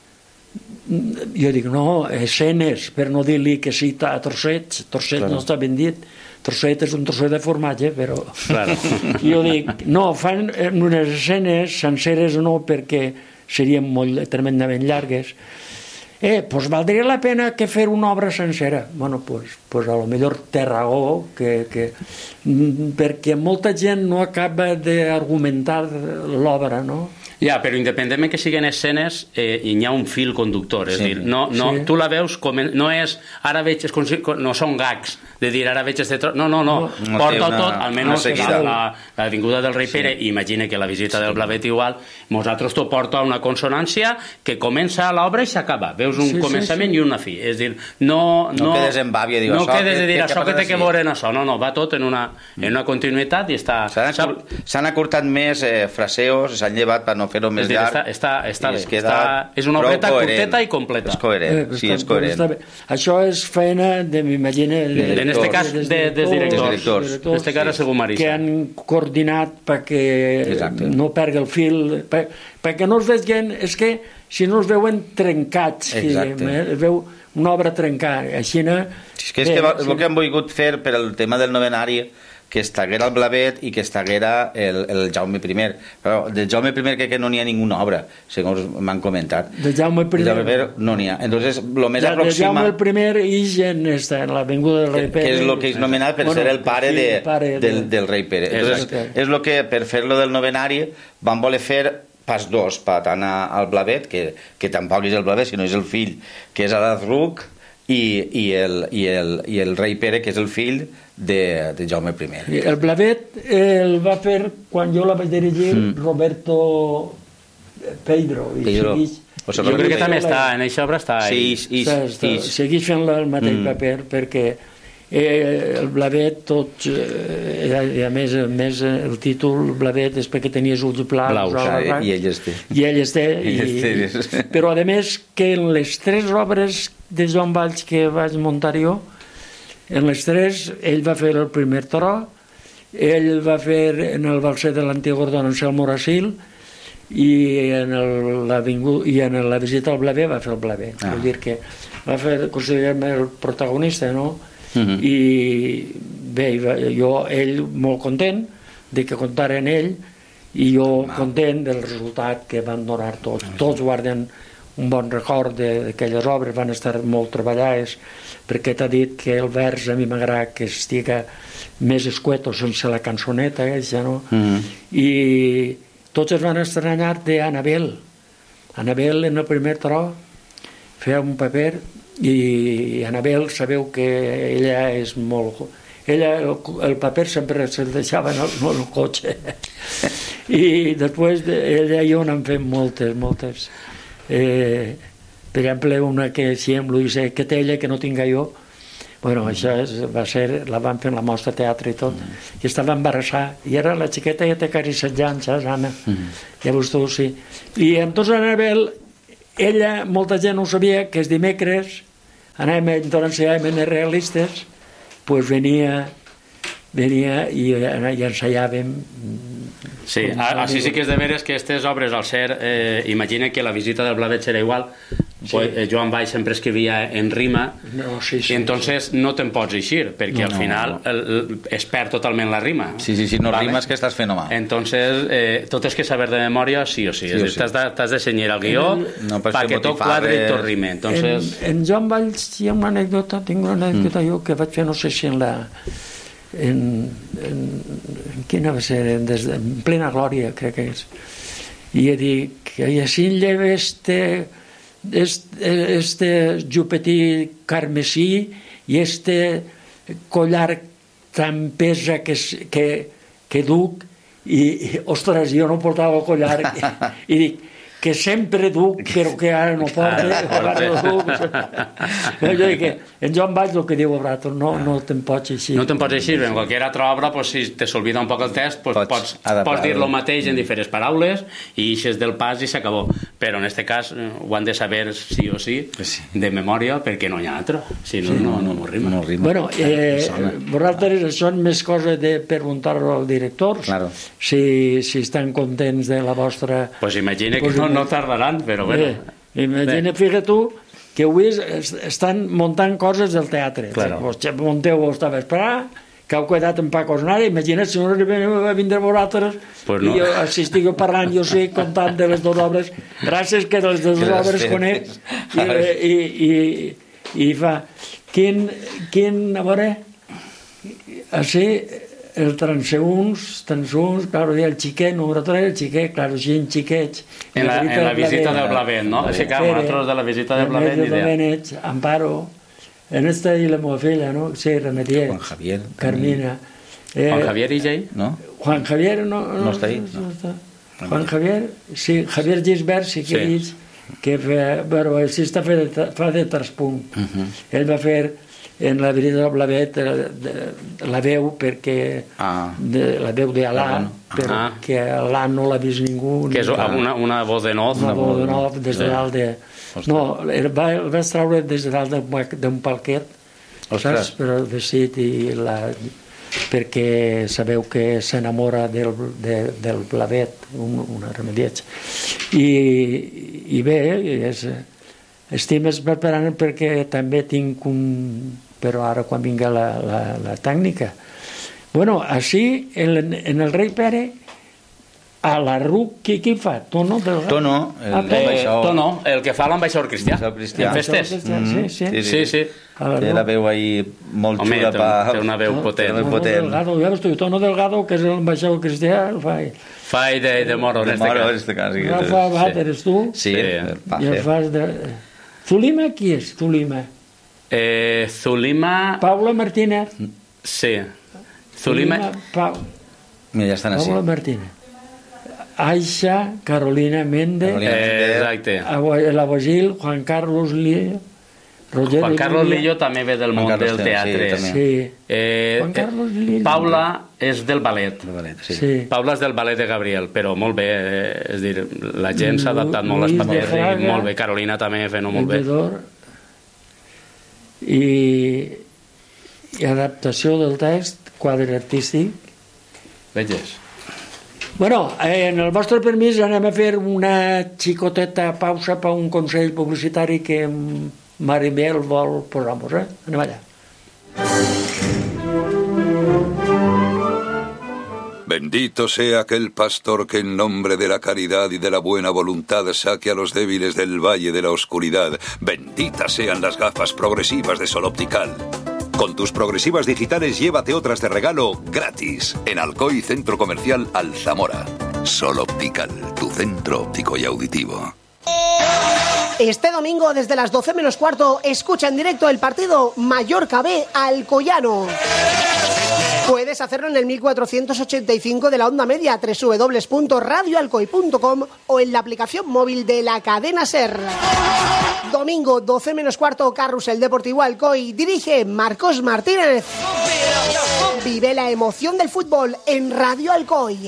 Jo dic, no, escenes, per no dir-li que sí a trossets, trosset claro. No està ben dit, trosset és un trosset de formatge, però... Claro. Jo dic, no, fan unes escenes senceres no, perquè serien molt tremendament llargues. Eh, doncs valdria la pena que fer una obra sencera. Bueno, doncs, pues a lo millor té raó, que, que, perquè molta gent no acaba d'argumentar l'obra, no? Ja, però independentment que siguin escenes, eh, hi ha un fil conductor, és sí. dir, no, no, sí. tu la veus com... No és, ara veig, no són gags, de dir, ara veig este tros... No, no, no, no porta una, tot, almenys l'avinguda del Rei sí. Pere, imagina que la visita sí. del Blavet igual, nosaltres t'ho porta una consonància que comença l'obra i s'acaba. Veus un sí, començament sí, sí. i una fi. És dir, no... No, no quedes en bàbia, diu, no quedes de dir, això que té que veure en això. No, no, va tot en una, en una continuïtat i està... S'han acurtat més eh, fraseos, s'han llevat per no fer-ho més dir, llarg. Està, està, està, està, és una obreta curteta i completa. És coherent, eh, sí, és coherent. Això és feina de, m'imagino... De, en aquest cas, de, de, de directors. En aquest cas, segur Marisa. Que han coordinat perquè Exacte. No pergui el fil, per, perquè no es vegin... És que si no es veuen trencats, diguem, eh, es veu una obra trencada. Així no... És que és que el que han volgut fer per el tema del novenari que estaguera el Blavet i que estaguera el, el Jaume I. Però del Jaume I crec que no n'hi ha ninguna obra, segons m'han comentat. Del Jaume I, Jaume I no n'hi ha. Entonces, lo més ja, aproxima... Del Jaume I ix en, esta, en l'avinguda del Rei Pere. Que és el que és nomenat per bueno, ser el pare, sí, de, pare de... Del, del Rei Pere. Entonces, és el que, per fer-lo del novenari, van voler fer pas dos, per tant al Blavet, que, que tampoc és el Blavet, sinó és el fill, que és Aladruc, i, i, el, i, el, i el Rei Pere, que és el fill de, de Jaume I. El Blavet el va fer, quan jo la vaig dirigir, mm. Roberto Pedro. I Pedro. Segueix, o sigui, jo crec que també està, en aquesta obra està... Sí, i, està, està, i, segueix fent el mateix mm. paper, perquè eh, el Blavet, tot, eh, i a més, a més el títol Blavet és perquè tenies ulls blaus, blaus ah, i ell es té. I ell es té. I, i, però a més que en les tres obres de Joan Valls que vaig muntar jo, en les tres, ell va fer el primer tro, ell va fer en el balser de l'antic Gordon Anselmo Moracil i en, el, la, vingut, i en la visita al Blavet va fer el Blavet. Ah. Vull dir que va fer, considerem, el protagonista, no? Uh-huh. I bé, jo, ell molt content de que contaren ell i jo ah. content del resultat que van donar tots. Ah. Tots guarden un bon record d'aquelles obres, van estar molt treballades, perquè t'ha dit que el vers a mi m'agrada que estiga més escueto sense la cançoneta aquesta, no? Mm-hmm. I tots es van estranyar d'Anabel. Anabel en el primer tro feia un paper i Anabel sabeu que ella és molt ella el, el paper sempre se'l deixava en el, en el cotxe. I després de, ella i jo n'han fet moltes, moltes. Eh, per exemple, una que si em Luisa, que té ella que no tinga jo, bueno, això és, va ser, la van fer en la mostra de teatre i tot, mm. i estava embarassada, i era la xiqueta ja té quasi setze anys, saps, Anna? Mm. Llavors tu, sí. I entonces Anabel, ella, molta gent no sabia que els dimecres anàvem a ensenyar menes realistes, pues venia, venia i, i ensaiàvem. Sí, així sí que és de veres que aquestes obres, al ser, eh, imagina que la visita del Blavet serà igual, sí. Pues, eh, Joan Valls sempre escrivia en rima, no, sí, sí, i entonces sí. no te'n pots eixir, perquè no, al final no. el, el, es perd totalment la rima. Sí, sí, sí, no ¿vale? Rimes que estàs fent mal. Entonces, eh, tot és que saber de memòria sí o sí, sí, sí. T'has de, de senyir el guió no, perquè tot quadre i tot rime. Entonces... En, en Joan Valls hi ha una anècdota, tinc una anècdota mm. jo que vaig fer, no sé si en la... En, en, en quina va ser? En, des de, en plena glòria, crec que és. I he dit que així lleva este... este, este jupetí carmesí i este collar tan pesa que, que, que duc i, i, ostres, jo no portava el collar i, i dic, que sempre duc, però que ara no porta, ara no duc. Jo dic que en Joan Valls el que diu a Brato, no, no te'n pots eixir. No te'n pots eixir, en qualsevol altra obra, pues, si te s'olvida un poc el text, pues, pots, pots, pots dir el mateix en diferents paraules i eixes del pas i s'acabó. Però en aquest cas ho han de saber sí o sí, de memòria, perquè no hi ha altre. Si no, sí, no, no, no rima. No rima. Bueno, eh, vosaltres són més coses de preguntar-ho al director, claro. si, si estan contents de la vostra... Pues imagina pues, que no, no tardaran, però bueno. Eh, imagina, fíjate tu, que avui estan muntant coses del teatre. Claro. Vos monteu, vos estava esperant, que heu quedat en pa cosinari, imagina't si no va vindre a vosaltres pues no. I jo, si estigueu parlant, jo sé, contant de les dues obres, gràcies que de les dues obres conec, i, i, i, i fa, quin, quin, a veure, així, el transeúns, transeúns, claro, el xiquet, número tres, el xiquet, claro, gent xiquets. En la, en la visita del Blavet, ¿no? Així que nosaltres de la visita del Blavet, ni idea. Amparo, en esta i la meva filla, no? Sí, Remedier. Juan Javier. Carmina. Eh, Juan Javier i ell? No? Juan Javier no... No, no està ahí, no. no està. Juan Javier, sí, Javier Gisbert, sí que sí. Dic, que fa, bueno, el sí està fe, fa de traspunt. Uh -huh. Ell va fer en la visita del Blavet la veu perquè ah. de, la veu d'Alà, perquè Alà no l'ha vist ningú. Que és una, una voz de noz. Una voz de noz des de dalt de... No, el va, el va treure des de dalt d'un palquet, saps? Però vestit i la... perquè sabeu que s'enamora del, de, del Blavet, un, una remediatge. I, i bé, és, estic més preparant perquè també tinc un... però ara quan vinga la, la, la tècnica. Bueno, així, en, en el Rei Pere, a la R U C, qui, qui fa? Tono? Del... Tono, el, ah, eh, Tono, el que fa l'ambaixador cristià. cristià. En festes. Mm, sí, sí. sí, sí. sí. Té la veu ahí molt Home, xula. Té, té una veu potent. Tono Delgado, ja veus tu, Tono Delgado, que és l'ambaixador cristià, el fa... Fa de, de moro, en este cas. Rafa Bat, eres tu? Sí, el I el fas de... Zulima, qui és? Zulima. Eh, Zulima... Paula Martínez. Sí. Zulima... Pa... Mira, ja estan així. Paula Martínez. Aixa, Carolina Méndez. Eh, exacte. La Bogil, Juan Carlos Lillo. Roger Juan Carlos Lillo també ve del món del teatre. Sí. Eh, Juan Carlos Lillo. Paula és del ballet. Del ballet, sí. sí. Paula és del ballet de Gabriel, però molt bé. Eh, és dir, la gent s'ha adaptat molt als papers i molt bé. Carolina també fent-ho molt bé. I, i adaptació del text, quadre artístic. Veges. Bueno, eh, en el vostre permís anem a fer una xicoteta pausa per un consell publicitari que Maribel vol posar-nos, eh? Anem allà. Bendito sea aquel pastor que en nombre de la caridad y de la buena voluntad saque a los débiles del valle de la oscuridad. Benditas sean las gafas progresivas de Sol Optical. Con tus progresivas digitales llévate otras de regalo gratis en Alcoy Centro Comercial Alzamora. Sol Optical, tu centro óptico y auditivo. Este domingo desde las doce menos cuarto escucha en directo el partido Mallorca B Alcoyano. Puedes hacerlo en el mil cuatrocientos ochenta y cinco de la onda media, doble u doble u doble u punto radio alcoy punto com, o en la aplicación móvil de la cadena SER. Domingo, doce menos cuarto, Carrusel Deportivo Alcoy. Dirige Marcos Martínez. Vive la emoción del fútbol en Radio Alcoy.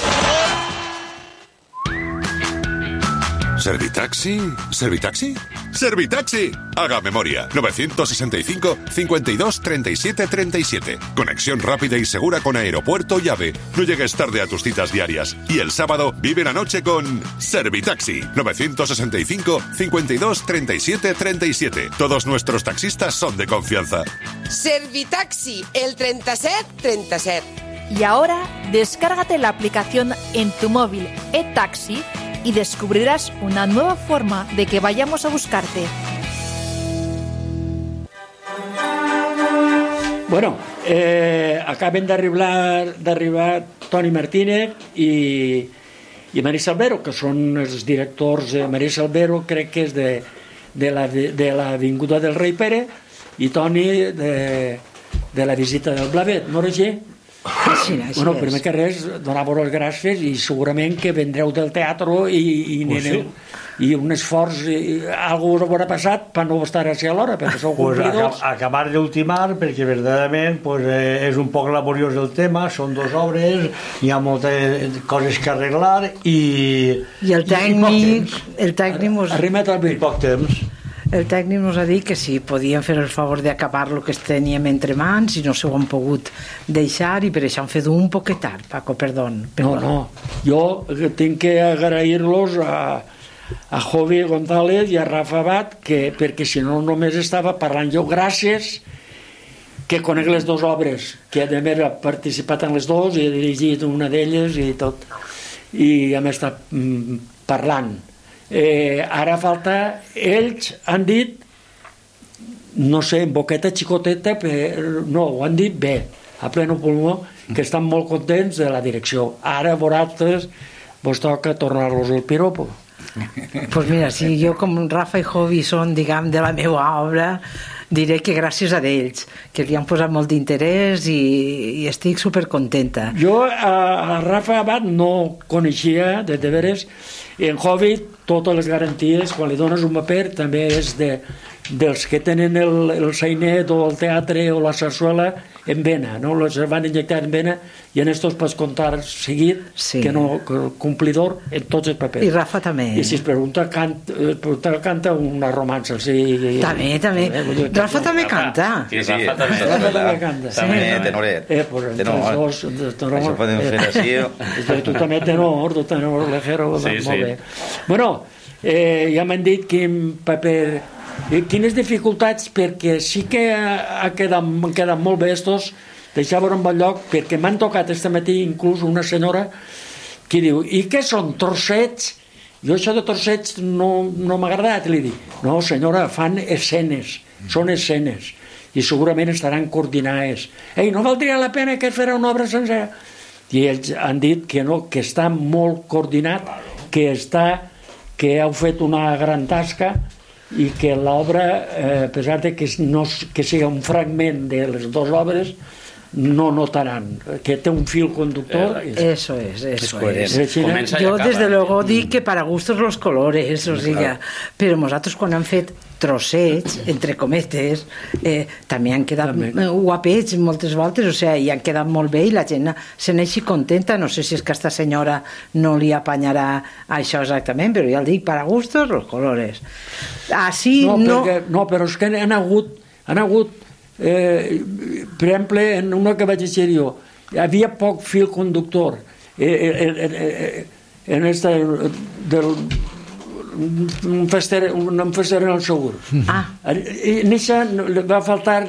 ¿Servitaxi? ¿Servitaxi? ¡Servitaxi! Haga memoria. novecientos sesenta y cinco, cincuenta y dos, treinta y siete, treinta y siete. Conexión rápida y segura con aeropuerto y AVE. No llegues tarde a tus citas diarias. Y el sábado vive la noche con Servitaxi. novecientos sesenta y cinco, cincuenta y dos, treinta y siete, treinta y siete. Todos nuestros taxistas son de confianza. Servitaxi, el treinta y siete treinta y siete. Y ahora, descárgate la aplicación en tu móvil eTaxi y descubrirás una nueva forma de que vayamos a buscarte. Bueno, eh, acaben d'arribar d'arribar Toni Martínez i, i Marisa Albero, que són els directors. eh, Marisa Albero crec que és de, de, la, de l'Avinguda del Rei Pere i Toni de, de la visita del Blavet, no era així? Sí, així bueno, és. primer que res, donar-vos les gràcies i segurament que vendreu del teatre i, i Pues anireu, sí. i un esforç, i, algo us haurà passat per no estar així a l'hora, perquè sou Pues complidors. aca- acabar d'ultimar, perquè verdaderament pues, eh, és un poc laboriós el tema, són dues obres, hi ha moltes coses que arreglar i... I el tècnic, el tècnic mos... Arrima't al I poc temps. El tècnic ens ha dit que si podíem fer el favor d'acabar el que teníem entre mans i no s'ho han pogut deixar i per això han fet un poquet tard, Paco, perdón. No, no, jo tinc que agrair-los a, a Jovi González i a Rafa Abad, que, perquè si no només estava parlant jo. Gràcies que conec les dues obres, que a més he participat en les dues i he dirigit una d'elles i tot, i hem estat mm, parlant. Eh, ara falta, ells han dit, no sé, en boqueta xicoteta, però no, ho han dit bé, a pleno pulmó, que estan molt contents de la direcció. Ara a vosaltres vos toca tornar-los el piropo. Pues mira, si jo com Rafa i Jovi són, diguem, de la meva obra, diré que gràcies a ells, que li han posat molt d'interès i, i estic supercontenta. Jo a, a Rafa Abad no coneixia, de, de veres, i en Jovi totes les garanties, quan li dones un paper també és de, dels que tenen el, el sainet o el teatre o la sarsuela en vena, no? Les van injectar en vena i en estos pots comptar seguit, sí. que no, que el complidor en tots els papers. I Rafa també. I si es pregunta, cant, eh, pregunta canta una romança. Sí, també, també. Eh, Rafa també canta. Sí, sí, Rafa també, Rafa també canta. També, tenoret. Eh, pues, tenor. Dos, tenor. Això podem fer així. Eh, tu també tenor, tu tenor lejero, sí, molt sí. bé. Bueno, eh, ja m'han dit quin paper... Eh, quines dificultats, perquè sí que ha quedat, m'han quedat molt bé estos, deixar-vos en bon lloc, perquè m'han tocat este matí inclús una senyora que diu, i què són, trossets? Jo això de trossets no, no m'ha agradat, li dic, no senyora, fan escenes, són escenes, i segurament estaran coordinades. Ei, no valdria la pena que farà una obra sencera? I ells han dit que no, que està molt coordinat, que està, que heu fet una gran tasca, i que l'obra, eh, a pesar de que, no, que sigui un fragment de les dues obres, no notaran que té un fil conductor. Eh, eso es, eso es. es. Yo desde luego dic que para gustos los colores, o sigui, claro. Però nosaltres quan han fet trossets, entre cometes, eh, també han quedat també. guapets moltes voltes, o sigui, i han quedat molt bé i la gent se n'eixi contenta. No sé si és que aquesta senyora no li apanyarà això exactament, però ja el dic, para gustos los colores. Així no... No, perquè, no però és que han hagut, han hagut eh, per exemple, en una que vaig llegir jo, hi havia poc fil conductor eh, eh, eh, eh, en esta del un fester, un fester en el segur. Ah. I en això va faltar,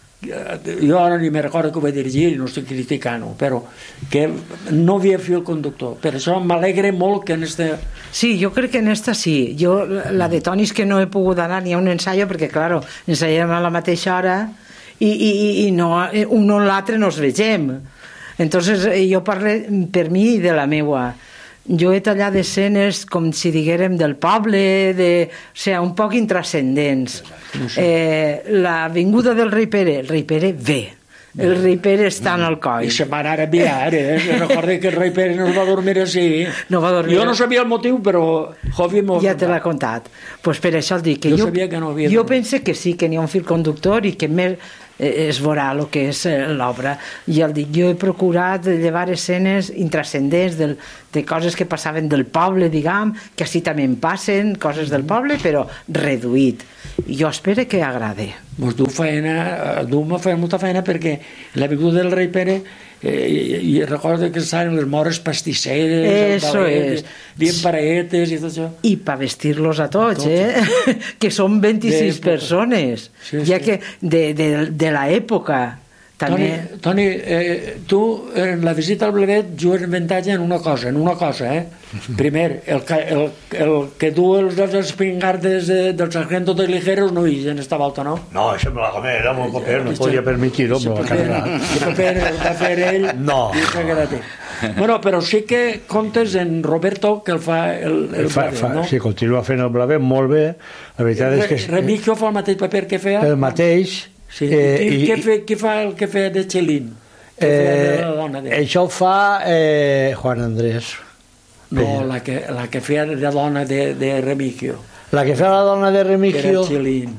jo ara ni me recordo que ho vaig dirigir, no estic criticant-ho, però que no havia fil conductor. Per això m'alegre molt que en este... Sí, jo crec que en esta sí. Jo, la de Toni és que no he pogut anar ni a un ensaio, perquè, claro, ensayem a la mateixa hora i, i, i no, un o l'altre no els vegem. Entonces, jo parlo per mi i de la meua. Jo he tallat escenes, com si diguérem, del poble, de, o sigui, un poc intrascendents. Eh, L'avinguda del Rei Pere, el Rei Pere ve, el rei Pere està en el coll. I se va anar a enviar, eh? Recorda que el rei Pere no va dormir així. No va dormir. Jo no sabia el motiu, però Jovi m'ho ja te l'ha contat. Pues per això el dic que jo, jo, sabia que no havia jo penso que sí, que n'hi ha un fil conductor i que més eh, es veurà el que és eh, l'obra. I el dic, jo he procurat llevar escenes intrascendents del, de coses que passaven del poble, diguem, que així també en passen, coses del poble, però reduït. I jo espero que agrade. Mos du feina, du me feia molta feina perquè l'avinguda del rei Pere eh, i recordo que estaven les mores pastisseres, eso és, bien paraetes i tot això. I per vestir-los a tots, tots. eh? Que són vint-i-sis persones, sí, ja sí. que de, de, de l'època. També... Toni, Toni eh, tu en la visita al Blavet jugues avantatge en una cosa, en una cosa, eh? Primer, el, el, el que du els dels espingardes de, del sargento de ligeros no hi en esta volta, no? No, això me la comé, era molt paper, no podia permitir-ho, me la carregar. El paper el va fer ell no. I s'ha quedat ell. Bueno, però sí que comptes en Roberto que el fa el, el fa, Blavet, fa, no? Sí, continua fent el Blavet molt bé. La veritat és que... Remigio fa el mateix paper que feia? El mateix... Sí. Eh, I, què, fe, què fa el que feia de Chelín? Eh, de... Això ho fa eh, Juan Andrés. No, la que, la que feia de dona de, de Remigio. La que feia la dona de Remigio... Que era Chelín.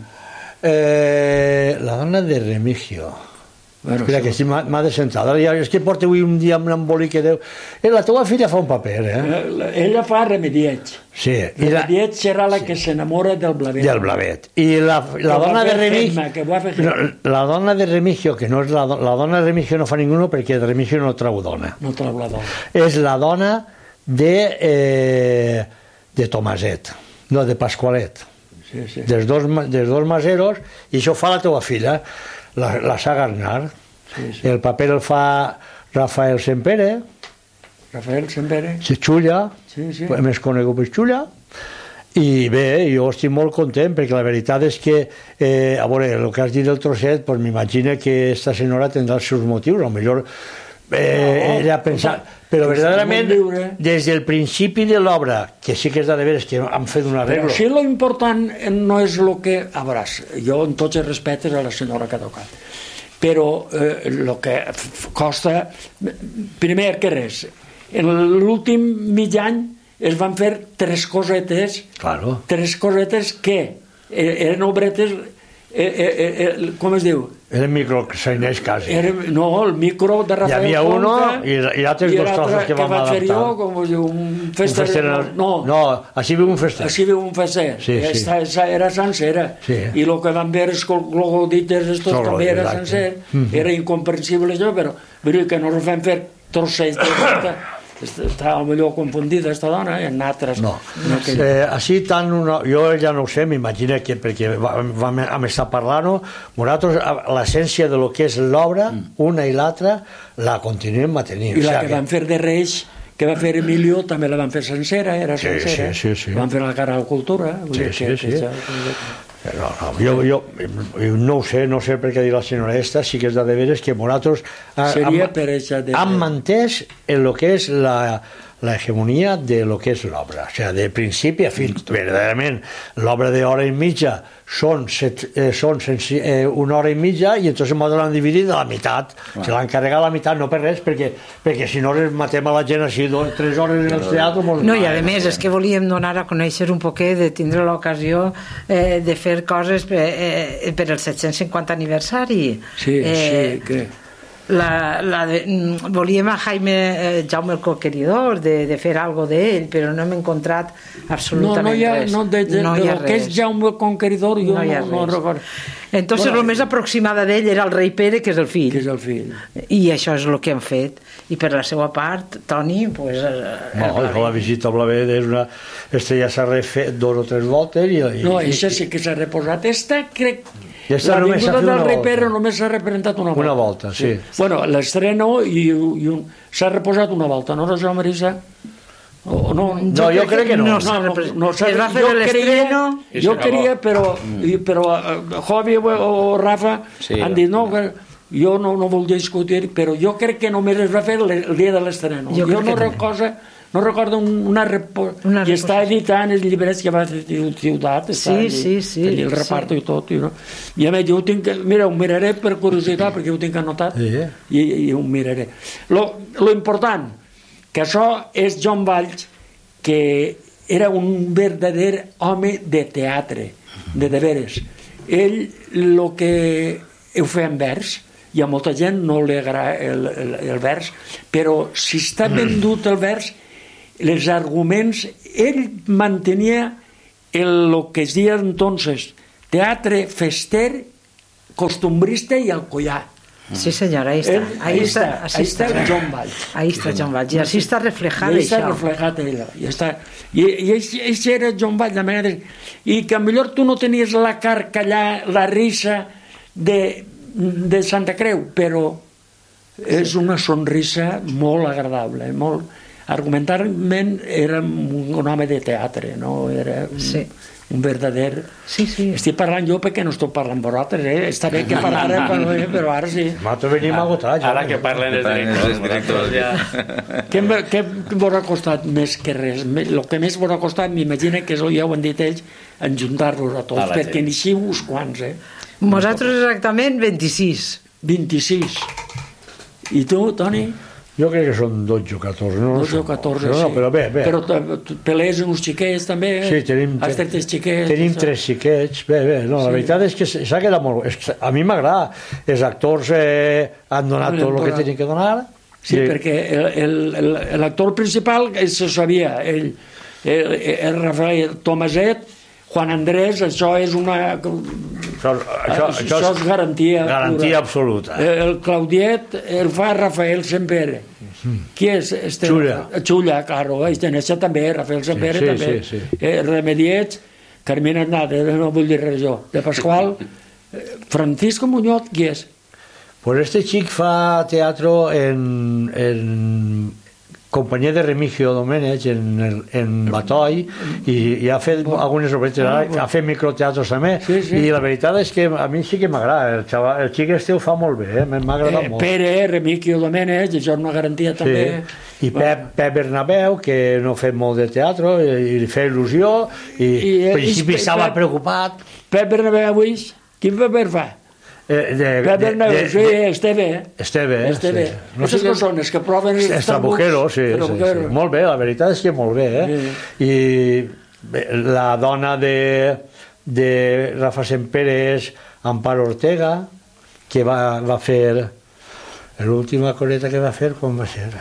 Eh, la dona de Remigio... Bueno, espera, que sí, m'ha de sentar. És que porta avui un dia amb un embolic que deu... Eh, la teva filla fa un paper, eh? Ella fa Remediets. Sí. Remediets serà la sí. que s'enamora del Blavet. Del Blavet. I la, la dona de Remigio... No, la dona de Remigio, que no és la, la dona de Remigio no fa ninguno perquè de Remigio no trau dona. No trau la dona. És la dona de, eh, de Tomaset, no, de Pasqualet. Sí, sí. Dels dos, dels dos maseros, i això fa la teva filla. La, la Saga Arnar. Sí, sí. El paper el fa Rafael Sempere. Rafael Sempere. Xulla, sí, sí. més conegut per Xulla. I bé, jo estic molt content perquè la veritat és que, eh, a veure, el que has dit del trosset, pues m'imagino que aquesta senyora tindrà els seus motius, a lo millor eh, no, ella ha pensat... Però verdaderament, des del principi de l'obra, que sí que és de veres que han fet un arreglo... Però sí, lo important no és el que... A veure, jo en tots els respectes a la senyora que ha tocat, però el eh, que costa... Primer que res, en l'últim mig any es van fer tres cosetes, claro. tres cosetes que eren obretes... Eh, eh, eh, com es diu? Eren microsainers quasi. Era, no, el micro de Rafael Conca. Hi havia uno i, i altres dos trossos que vam adaptar. I l'altre que vaig fer jo, com es diu, un fester... Un fester no, no, així viu un fester. Així viu un fester. Sí, sí. Esta, esta era sencera. Sí. I el que van veure els logodites estos Solo, també era exacte. sencer. Mm. Era incomprensible això, però vull dir que no ens vam fer trossets de volta. Estava millor confundida esta dona i en altres no, no que... eh, així tant una... jo ja no ho sé, m'imagino que perquè vam estar parlant-ho nosaltres l'essència de lo que és l'obra mm. una i l'altra la continuem mantenint i la o sea, que, que van fer de Reis que va fer Emilio també la van fer sencera era sí, sencera, sí, sí, sí. van fer la cara a la cultura sí, que, sí, que, sí. Que, No, no, jo, jo, jo no ho sé, no sé per què dir la senyora esta, sí que és de veres que nosaltres hem mantès en el que és la, la hegemonia de lo que és l'obra, o sigui, de principi a fin, verdaderament, l'obra d'hora i mitja són, set, eh, són sensi, eh, una hora i mitja i entonces nosaltres l'han dividit a la meitat, wow. Se l'han carregat a la meitat, no per res, perquè, perquè si no matem a la gent així dos, tres hores en el teatre... No, i a més és que volíem donar a conèixer un poquet, de tindre l'ocasió eh, de fer coses per, eh, per el set-cents cinquanta aniversari. Sí, eh, sí, que... La, la de, volíem a Jaime eh, Jaume el Conqueridor de, de fer algo d'ell, però no hem encontrat absolutament no, no hi ha, res no, de, de, no de hi ha lo que és Jaume el Conqueridor jo no, no, no recordo entonces bueno, el més aproximada d'ell era el rei Pere, que és el fill que és el fill i això és el que han fet i per la seva part, Toni pues, eh, no, la visita a Blavet és una esta ja s'ha refet dos o tres voltes i, i, no, això sí que s'ha reposat esta crec ja la vinguda del rei Pere només s'ha representat una volta. Una volta, sí. sí. Bueno, l'estreno i, i un... s'ha reposat una volta, no, Rosa Marisa? O, no, no, jo, jo crec que no. No, no, no, no, no es va fer l'estreno. Jo queria, però, mm. però uh, Jovi o Rafa sí, han dit no, que jo no, no volia discutir, però jo crec que només es va fer el dia de l'estreno. Jo, jo no recordo no recordo una, repo... una i està editant els llibres que va fer Ciutat, sí, allí, sí, sí, el reparto sí. I tot, i, no? I a més jo ho tinc, mira, ho miraré per curiositat perquè ho tinc anotat sí. i, i ho miraré. Lo, lo important que això és Joan Valls, que era un verdader home de teatre, de de veres. Ell el que ho feia en vers, i a molta gent no li agrada el, el, el vers, però si està ben dut el vers, els arguments, ell mantenia el, el que es deia entonces teatre fester, costumbrista i alcoyà. Sí, señora, ahí está. Él, ahí, ahí está, está, ahí está, está John Valls. Ahí está John Valls. Y así está reflejado. Ahí está reflejado ella. Y está. Y, y ese era John Valls, la manera de, y que a millor tu no tenies la carcallà, la risa de de Santa Creu, però és una sonrisa molt agradable, molt... argumentalment era un home de teatre, no? Era un, sí. un verdader... Sí, sí. Estic parlant jo perquè no estic parlant vosaltres, eh? Està bé que parlarem, però ara sí. Nosaltres venim agotats. Ara que parlen els directors. Ja. Què, què vos ha costat més que res? El que més vos ha costat, m'imagino que ja ho han dit ells, en juntar-los a tots, perquè n'hi uns quants, eh? Nosaltres exactament vint-i-sis. vint-i-sis. I tu, Toni? Jo crec que són dotze o catorze. No, dotze o catorze, no, no, sí. Però bé, bé. Però pelees uns xiquets, també? Sí, tenim, has tret els xiquets? Tenim tres xiquets, bé, bé. No, sí. La veritat és que s'ha quedat molt... A mi m'agrada. Els actors eh, han donat tot el que tenien que donar. Sí, I... perquè l'actor principal se sabia, ell, el, el Rafael Tomaset, Juan Andrés, això és una... Això, això, això és garantia. Garantia pura. Absoluta. El Claudiet el fa Rafael Sempere. Mm. Qui és? Este? Xulla. Xulla, claro. Este també, Rafael Sempere sí, sí, també. Sí, sí. Eh, Remediets, Carmina Nada, no vull dir res jo. De Pasqual, Francisco Muñoz, qui és? Pues este xic fa teatro en... en... companyia de Remigio Domènech en, el, en Batoi i, i ha fet algunes obretes, ha fet microteatros també, sí, sí. I la veritat és que a mi sí que m'agrada, el, xaval, el xic este ho fa molt bé, eh? M'ha agradat eh, molt. Pere, Remigio Domènech, això és una garantia també. Sí. I Pep, Pep Bernabeu, que no ha fet molt de teatre i, i li feia il·lusió i, I al principi estava preocupat. Pep Bernabeu, quin paper fa? Eh, de, Pep Bernabeu, sí, Esteve. Esteve, Esteve. Sí. No Aquestes sé persones que proven... Estrabujero, sí, sí, sí. Molt bé, la veritat és que molt bé, eh? Sí. I la dona de, de Rafa Semperes, Amparo Ortega, que va, va fer... L'última coreta que va fer, com va ser?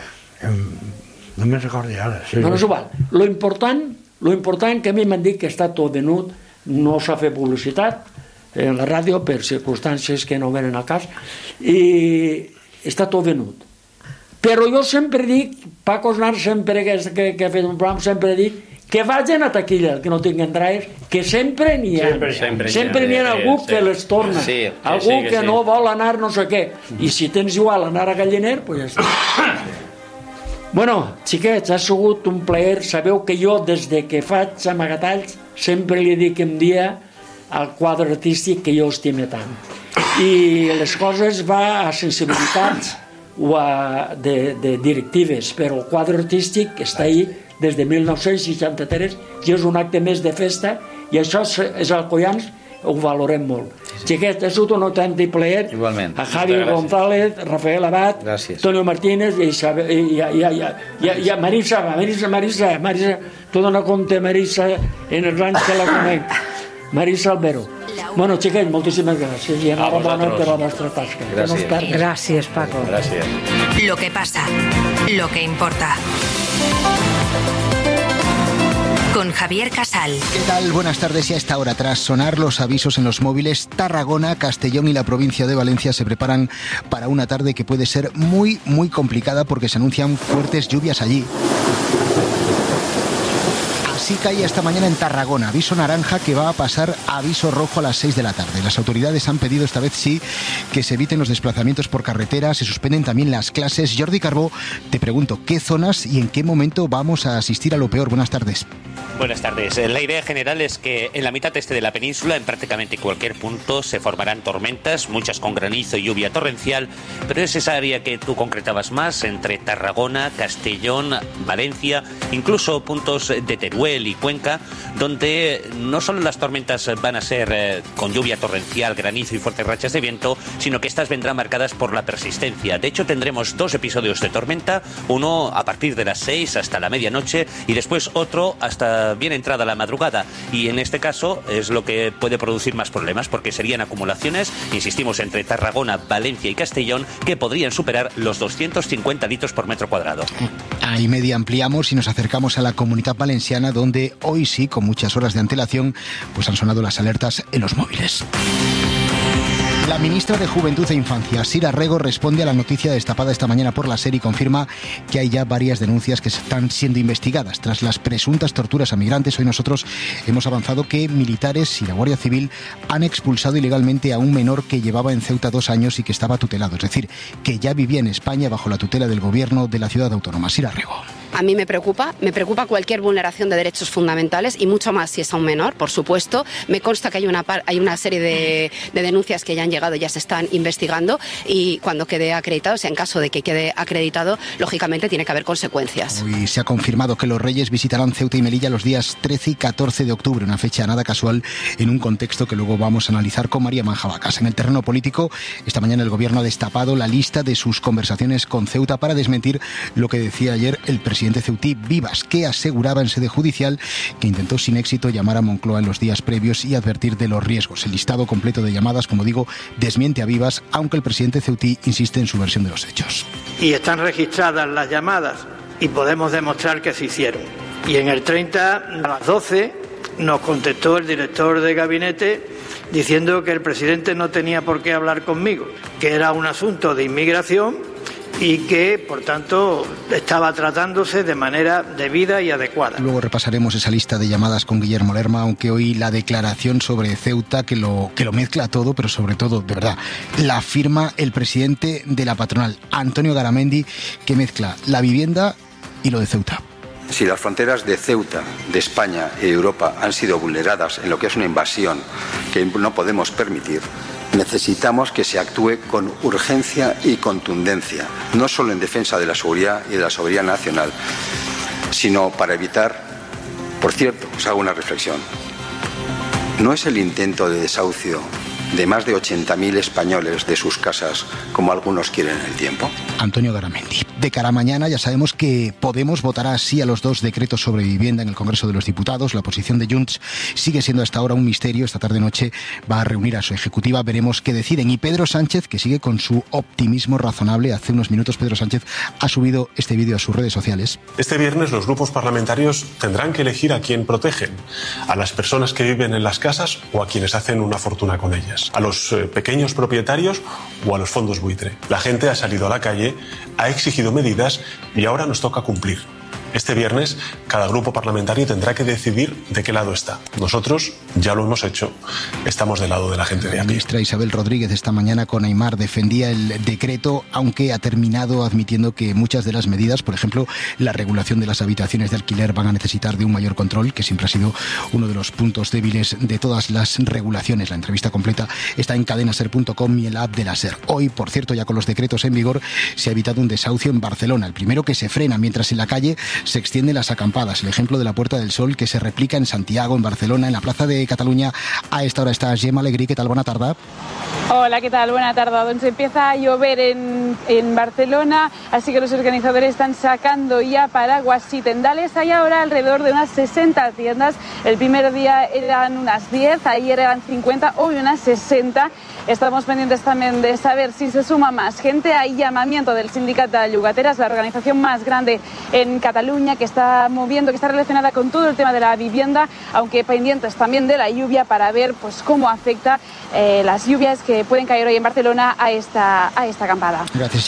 No me'n recordo ara. Sí, no, no és igual. Lo important, lo important que a mi m'han dit que està tot venut, no s'ha fet publicitat, en la ràdio per circumstàncies que no venen al cas i està tot venut, però jo sempre dic, Paco Aznar sempre que, que, que ha fet un programa sempre dic que vagin a taquilla, que no tinguin entrades, que sempre n'hi ha sempre, sempre, sempre n'hi ha algú sí, que les torna sí, sí, algú sí, que, que sí. No vol anar no sé què i si tens igual anar a Galliner pues ja està. Bueno, xiquets, ha sigut un plaer. Sabeu que jo des de que faig Amagatalls sempre li dic un dia al quadre artístic que jo estime tant i les coses va a sensibilitats o a de, de directives, però el quadre artístic està ahí des de mil nou-cents seixanta-tres i és un acte més de festa i això és alcoians, ho valorem molt. Xiquets, ha sigut un autèntic plaer. Igualment. A Javi González, Rafael Abad, gràcies. Antonio Martínez i, Isabel, i, i, i, i, i, i Marisa, Marisa, Marisa, Marisa, tu dona compte, Marisa, en els anys que la conec. Marisa Albero. Bueno, xiquets, moltíssimes gràcies i enhorabona per la vostra tasca. Gràcies. No gràcies, Paco. Gràcies. Lo que pasa, lo que importa. Con Javier Casal. ¿Qué tal? Buenas tardes. Y a esta hora, tras sonar los avisos en los móviles, Tarragona, Castellón y la provincia de Valencia se preparan para una tarde que puede ser muy, muy complicada porque se anuncian fuertes lluvias allí. Así caía esta mañana en Tarragona, aviso naranja que va a pasar a aviso rojo a las seis de la tarde. Las autoridades han pedido esta vez sí que se eviten los desplazamientos por carretera, se suspenden también las clases. Jordi Carbó, te pregunto, ¿qué zonas y en qué momento vamos a asistir a lo peor? Buenas tardes. Buenas tardes. La idea general es que en la mitad este de la península, en prácticamente cualquier punto, se formarán tormentas, muchas con granizo y lluvia torrencial, pero es esa área que tú concretabas más, entre Tarragona, Castellón, Valencia, incluso puntos de Teruel y Cuenca, donde no solo las tormentas van a ser eh, con lluvia torrencial, granizo y fuertes rachas de viento, sino que estas vendrán marcadas por la persistencia. De hecho, tendremos dos episodios de tormenta, uno a partir de las seis hasta la medianoche y después otro hasta bien entrada la madrugada, y en este caso es lo que puede producir más problemas, porque serían acumulaciones, insistimos, entre Tarragona, Valencia y Castellón, que podrían superar los doscientos cincuenta litros por metro cuadrado. Ahí media ampliamos y nos acercamos a la Comunitat Valenciana, donde hoy sí, con muchas horas de antelación, pues han sonado las alertas en los móviles. La ministra de Juventud e Infancia, Sira Rego, responde a la noticia destapada esta mañana por la SER y confirma que hay ya varias denuncias que están siendo investigadas. Tras las presuntas torturas a migrantes, hoy nosotros hemos avanzado que militares y la Guardia Civil han expulsado ilegalmente a un menor que llevaba en Ceuta dos años y que estaba tutelado. Es decir, que ya vivía en España bajo la tutela del gobierno de la ciudad autónoma. Sira Rego. A mí me preocupa, me preocupa cualquier vulneración de derechos fundamentales y mucho más si es a un menor, por supuesto. Me consta que hay una, hay una serie de, de denuncias que ya han llegado, ya se están investigando y cuando quede acreditado, o sea, en caso de que quede acreditado, lógicamente tiene que haber consecuencias. Hoy se ha confirmado que los Reyes visitarán Ceuta y Melilla los días trece y catorce de octubre, una fecha nada casual en un contexto que luego vamos a analizar con María Manjabacas. En el terreno político, esta mañana el gobierno ha destapado la lista de sus conversaciones con Ceuta para desmentir lo que decía ayer el presidente presidente ceutí Vivas, que aseguraba en sede judicial que intentó sin éxito llamar a Moncloa en los días previos y advertir de los riesgos. El listado completo de llamadas, como digo, desmiente a Vivas, aunque el presidente ceutí insiste en su versión de los hechos. Y están registradas las llamadas y podemos demostrar que se hicieron. Y en el treinta, a las doce, nos contestó el director de gabinete diciendo que el presidente no tenía por qué hablar conmigo, que era un asunto de inmigración y que, por tanto, estaba tratándose de manera debida y adecuada. Luego repasaremos esa lista de llamadas con Guillermo Lerma, aunque hoy la declaración sobre Ceuta, que lo, que lo mezcla todo, pero sobre todo, de verdad, la firma el presidente de la patronal, Antonio Garamendi, que mezcla la vivienda y lo de Ceuta. Si las fronteras de Ceuta, de España y de Europa han sido vulneradas en lo que es una invasión que no podemos permitir, necesitamos que se actúe con urgencia y contundencia, no solo en defensa de la seguridad y de la soberanía nacional, sino para evitar, por cierto, os hago una reflexión, no es el intento de desahucio de más de ochenta mil españoles de sus casas, como algunos quieren en el tiempo. Antonio Garamendi. De cara a mañana ya sabemos que Podemos votará sí a los dos decretos sobre vivienda en el Congreso de los Diputados. La posición de Junts sigue siendo hasta ahora un misterio. Esta tarde-noche va a reunir a su ejecutiva. Veremos qué deciden. Y Pedro Sánchez, que sigue con su optimismo razonable. Hace unos minutos Pedro Sánchez ha subido este vídeo a sus redes sociales. Este viernes los grupos parlamentarios tendrán que elegir a quién protegen. A las personas que viven en las casas o a quienes hacen una fortuna con ellas. A los eh, pequeños propietarios o a los fondos buitre. La gente ha salido a la calle, ha exigido medidas y ahora nos toca cumplir. Este viernes cada grupo parlamentario tendrá que decidir de qué lado está. Nosotros ya lo hemos hecho, estamos del lado de la gente de a pie. La ministra Isabel Rodríguez esta mañana con Aimar defendía el decreto, aunque ha terminado admitiendo que muchas de las medidas, por ejemplo, la regulación de las habitaciones de alquiler, van a necesitar de un mayor control, que siempre ha sido uno de los puntos débiles de todas las regulaciones. La entrevista completa está en cadena ser punto com y en la app de la SER. Hoy, por cierto, ya con los decretos en vigor, se ha evitado un desahucio en Barcelona, el primero que se frena, mientras en la calle se extienden las acampadas. El ejemplo de la Puerta del Sol, que se replica en Santiago, en Barcelona, en la Plaza de Cataluña. A esta hora está Gemma Alegrí. ¿Qué tal? Buena tarde. Hola, ¿qué tal? Buena tarde. Donde empieza a llover en, en Barcelona, así que los organizadores están sacando ya paraguas y tendales. Hay ahora alrededor de unas sesenta tiendas. El primer día eran unas diez, ayer eran cincuenta, hoy unas sesenta. Estamos pendientes también de saber si se suma más gente. Hay llamamiento del Sindicato de Llogateras, la organización más grande en Cataluña, que está moviendo, que está relacionada con todo el tema de la vivienda, aunque pendientes también de la lluvia para ver pues cómo afecta eh, las lluvias que pueden caer hoy en Barcelona a esta, a esta acampada. Gracias, Gemma.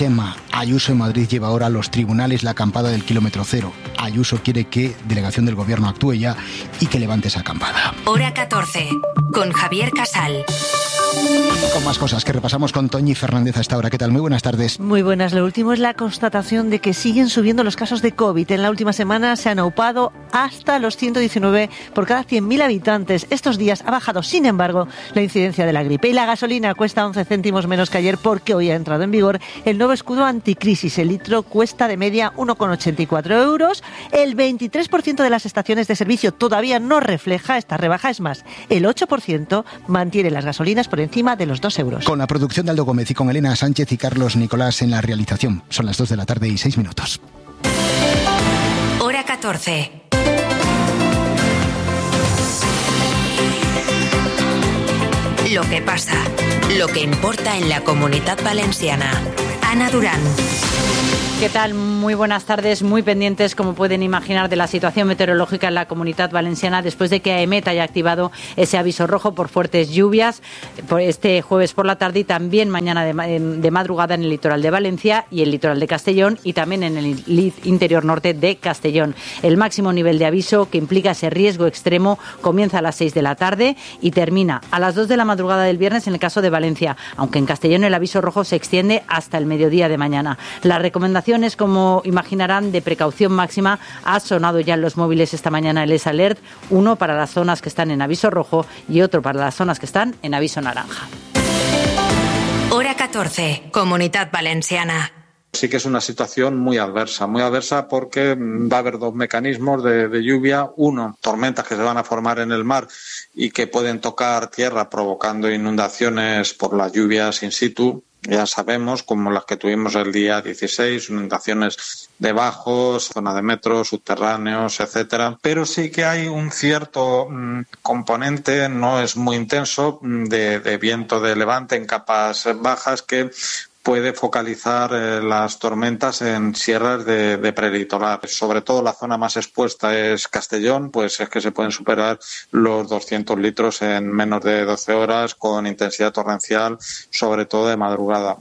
Ayuso en Madrid lleva ahora a los tribunales la acampada del kilómetro cero. Ayuso quiere que delegación del gobierno actúe ya y que levante esa acampada. Hora catorce, con Javier Casal. Con más cosas que repasamos con Toñi Fernández a esta hora. ¿Qué tal? Muy buenas tardes. Muy buenas. Lo último es la constatación de que siguen subiendo los casos de COVID. En la última semana se han aupado hasta los ciento diecinueve por cada cien mil habitantes. Estos días ha bajado, sin embargo, la incidencia de la gripe. Y la gasolina cuesta once céntimos menos que ayer porque hoy ha entrado en vigor el nuevo escudo anticrisis. El litro cuesta de media uno coma ochenta y cuatro euros. El veintitrés por ciento de las estaciones de servicio todavía no refleja esta rebaja. Es más, el ocho por ciento mantiene las gasolinas por encima de los dos euros. Con la producción de Aldo Gómez y con Elena Sánchez y Carlos Nicolás en la realización. Son las dos de la tarde y seis minutos. Hora catorce. Lo que pasa, lo que importa en la Comunitat Valenciana. Ana Durán. ¿Qué tal? Muy buenas tardes, muy pendientes, como pueden imaginar, de la situación meteorológica en la Comunitat Valenciana después de que AEMET haya activado ese aviso rojo por fuertes lluvias este jueves por la tarde y también mañana de, de madrugada en el litoral de Valencia y el litoral de Castellón y también en el interior norte de Castellón. El máximo nivel de aviso, que implica ese riesgo extremo, comienza a las seis de la tarde y termina a las dos de la madrugada del viernes en el caso de Valencia, aunque en Castellón el aviso rojo se extiende hasta el mediodía de mañana. La recomendación es, como imaginarán, de precaución máxima. Ha sonado ya en los móviles esta mañana el S-Alert, uno para las zonas que están en aviso rojo y otro para las zonas que están en aviso naranja. Hora catorce, Comunitat Valenciana. Sí que es una situación muy adversa, muy adversa porque va a haber dos mecanismos de, de lluvia. Uno, tormentas que se van a formar en el mar y que pueden tocar tierra provocando inundaciones por las lluvias in situ. Ya sabemos, como las que tuvimos el día dieciséis, inundaciones de bajos, zona de metros, subterráneos, etcétera. Pero sí que hay un cierto mmm, componente, no es muy intenso, de, de viento de levante en capas bajas que puede focalizar eh, las tormentas en sierras de, de prelitoral. Sobre todo la zona más expuesta es Castellón, pues es que se pueden superar los doscientos litros en menos de doce horas con intensidad torrencial, sobre todo de madrugada.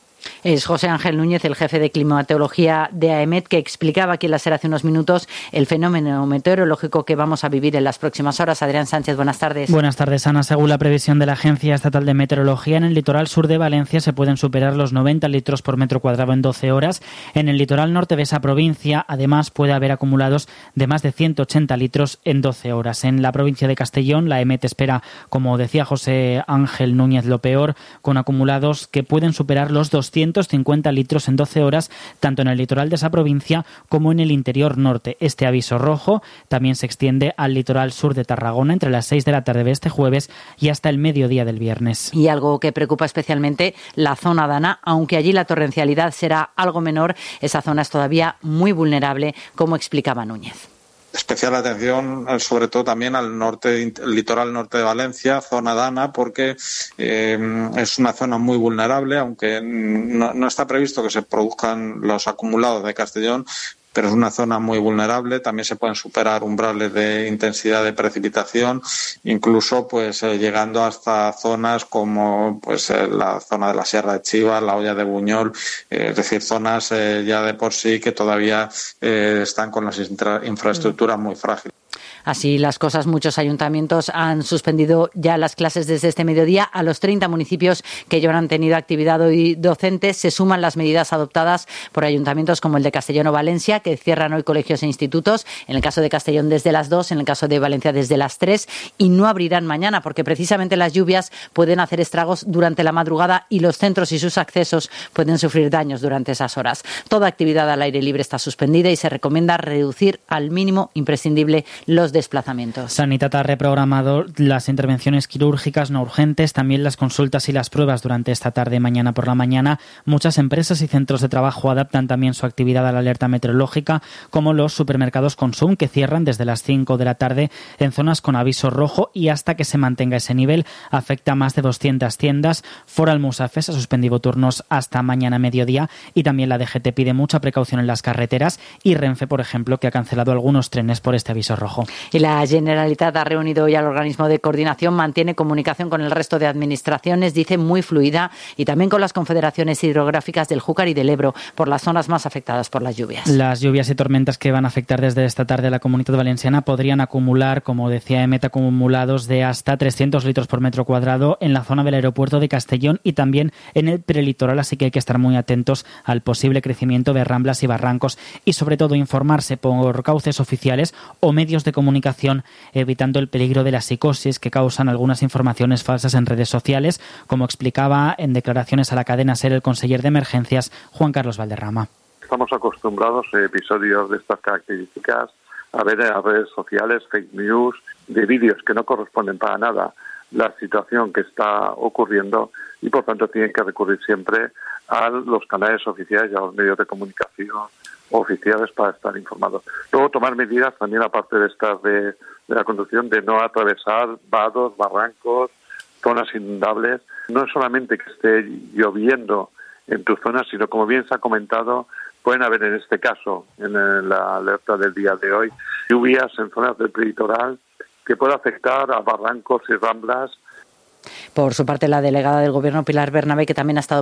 Es José Ángel Núñez, el jefe de climatología de AEMET, que explicaba aquí en la SER hace unos minutos el fenómeno meteorológico que vamos a vivir en las próximas horas. Adrián Sánchez, buenas tardes. Buenas tardes, Ana. Según la previsión de la Agencia Estatal de Meteorología, en el litoral sur de Valencia se pueden superar los noventa litros por metro cuadrado en doce horas. En el litoral norte de esa provincia, además, puede haber acumulados de más de ciento ochenta litros en doce horas. En la provincia de Castellón, la AEMET espera, como decía José Ángel Núñez, lo peor, con acumulados que pueden superar los doscientos cincuenta litros en doce horas, tanto en el litoral de esa provincia como en el interior norte. Este aviso rojo también se extiende al litoral sur de Tarragona entre las seis de la tarde de este jueves y hasta el mediodía del viernes. Y algo que preocupa especialmente la zona dana, aunque allí la torrencialidad será algo menor, esa zona es todavía muy vulnerable, como explicaba Núñez. Especial atención, sobre todo también al norte, el litoral norte de Valencia, zona dana, porque eh, es una zona muy vulnerable, aunque no, no está previsto que se produzcan los acumulados de Castellón, pero es una zona muy vulnerable. También se pueden superar umbrales de intensidad de precipitación, incluso pues eh, llegando hasta zonas como pues eh, la zona de la Sierra de Chivas, la Hoya de Buñol, eh, es decir, zonas eh, ya de por sí que todavía eh, están con las infra- infraestructuras muy frágiles. Así las cosas, muchos ayuntamientos han suspendido ya las clases desde este mediodía. A los treinta municipios que ya han tenido actividad hoy docente se suman las medidas adoptadas por ayuntamientos como el de Castellón o Valencia, que cierran hoy colegios e institutos. En el caso de Castellón desde las dos, en el caso de Valencia desde las tres, y no abrirán mañana porque precisamente las lluvias pueden hacer estragos durante la madrugada y los centros y sus accesos pueden sufrir daños durante esas horas. Toda actividad al aire libre está suspendida y se recomienda reducir al mínimo imprescindible los desplazamientos. Sanitat ha reprogramado las intervenciones quirúrgicas no urgentes, también las consultas y las pruebas durante esta tarde y mañana por la mañana. Muchas empresas y centros de trabajo adaptan también su actividad a la alerta meteorológica, como los supermercados Consum, que cierran desde las cinco de la tarde en zonas con aviso rojo y hasta que se mantenga ese nivel. Afecta a más de doscientas tiendas. Foral Musafes ha suspendido turnos hasta mañana mediodía y también la D G T pide mucha precaución en las carreteras y Renfe, por ejemplo, que ha cancelado algunos trenes por este aviso rojo. Y la Generalitat ha reunido hoy al organismo de coordinación, mantiene comunicación con el resto de administraciones, dice muy fluida, y también con las confederaciones hidrográficas del Júcar y del Ebro, por las zonas más afectadas por las lluvias. Las lluvias y tormentas que van a afectar desde esta tarde a la Comunitat Valenciana podrían acumular, como decía EMET, acumulados de hasta trescientos litros por metro cuadrado en la zona del aeropuerto de Castellón y también en el prelitoral, así que hay que estar muy atentos al posible crecimiento de ramblas y barrancos y sobre todo informarse por cauces oficiales o medios de comunicación, evitando el peligro de la psicosis que causan algunas informaciones falsas en redes sociales, como explicaba en declaraciones a la cadena SER el conseller de Emergencias, Juan Carlos Valderrama. Estamos acostumbrados a episodios de estas características, a ver en las redes sociales fake news, de vídeos que no corresponden para nada la situación que está ocurriendo y por tanto tienen que recurrir siempre a los canales oficiales y a los medios de comunicación oficiales para estar informados. Luego tomar medidas también aparte de estas de, de la conducción, de no atravesar vados, barrancos, zonas inundables. No es solamente que esté lloviendo en tu zona, sino como bien se ha comentado, pueden haber en este caso, en la alerta del día de hoy, lluvias en zonas del prelitoral que puede afectar a barrancos y ramblas. Por su parte, la delegada del Gobierno, Pilar Bernabé, que también ha estado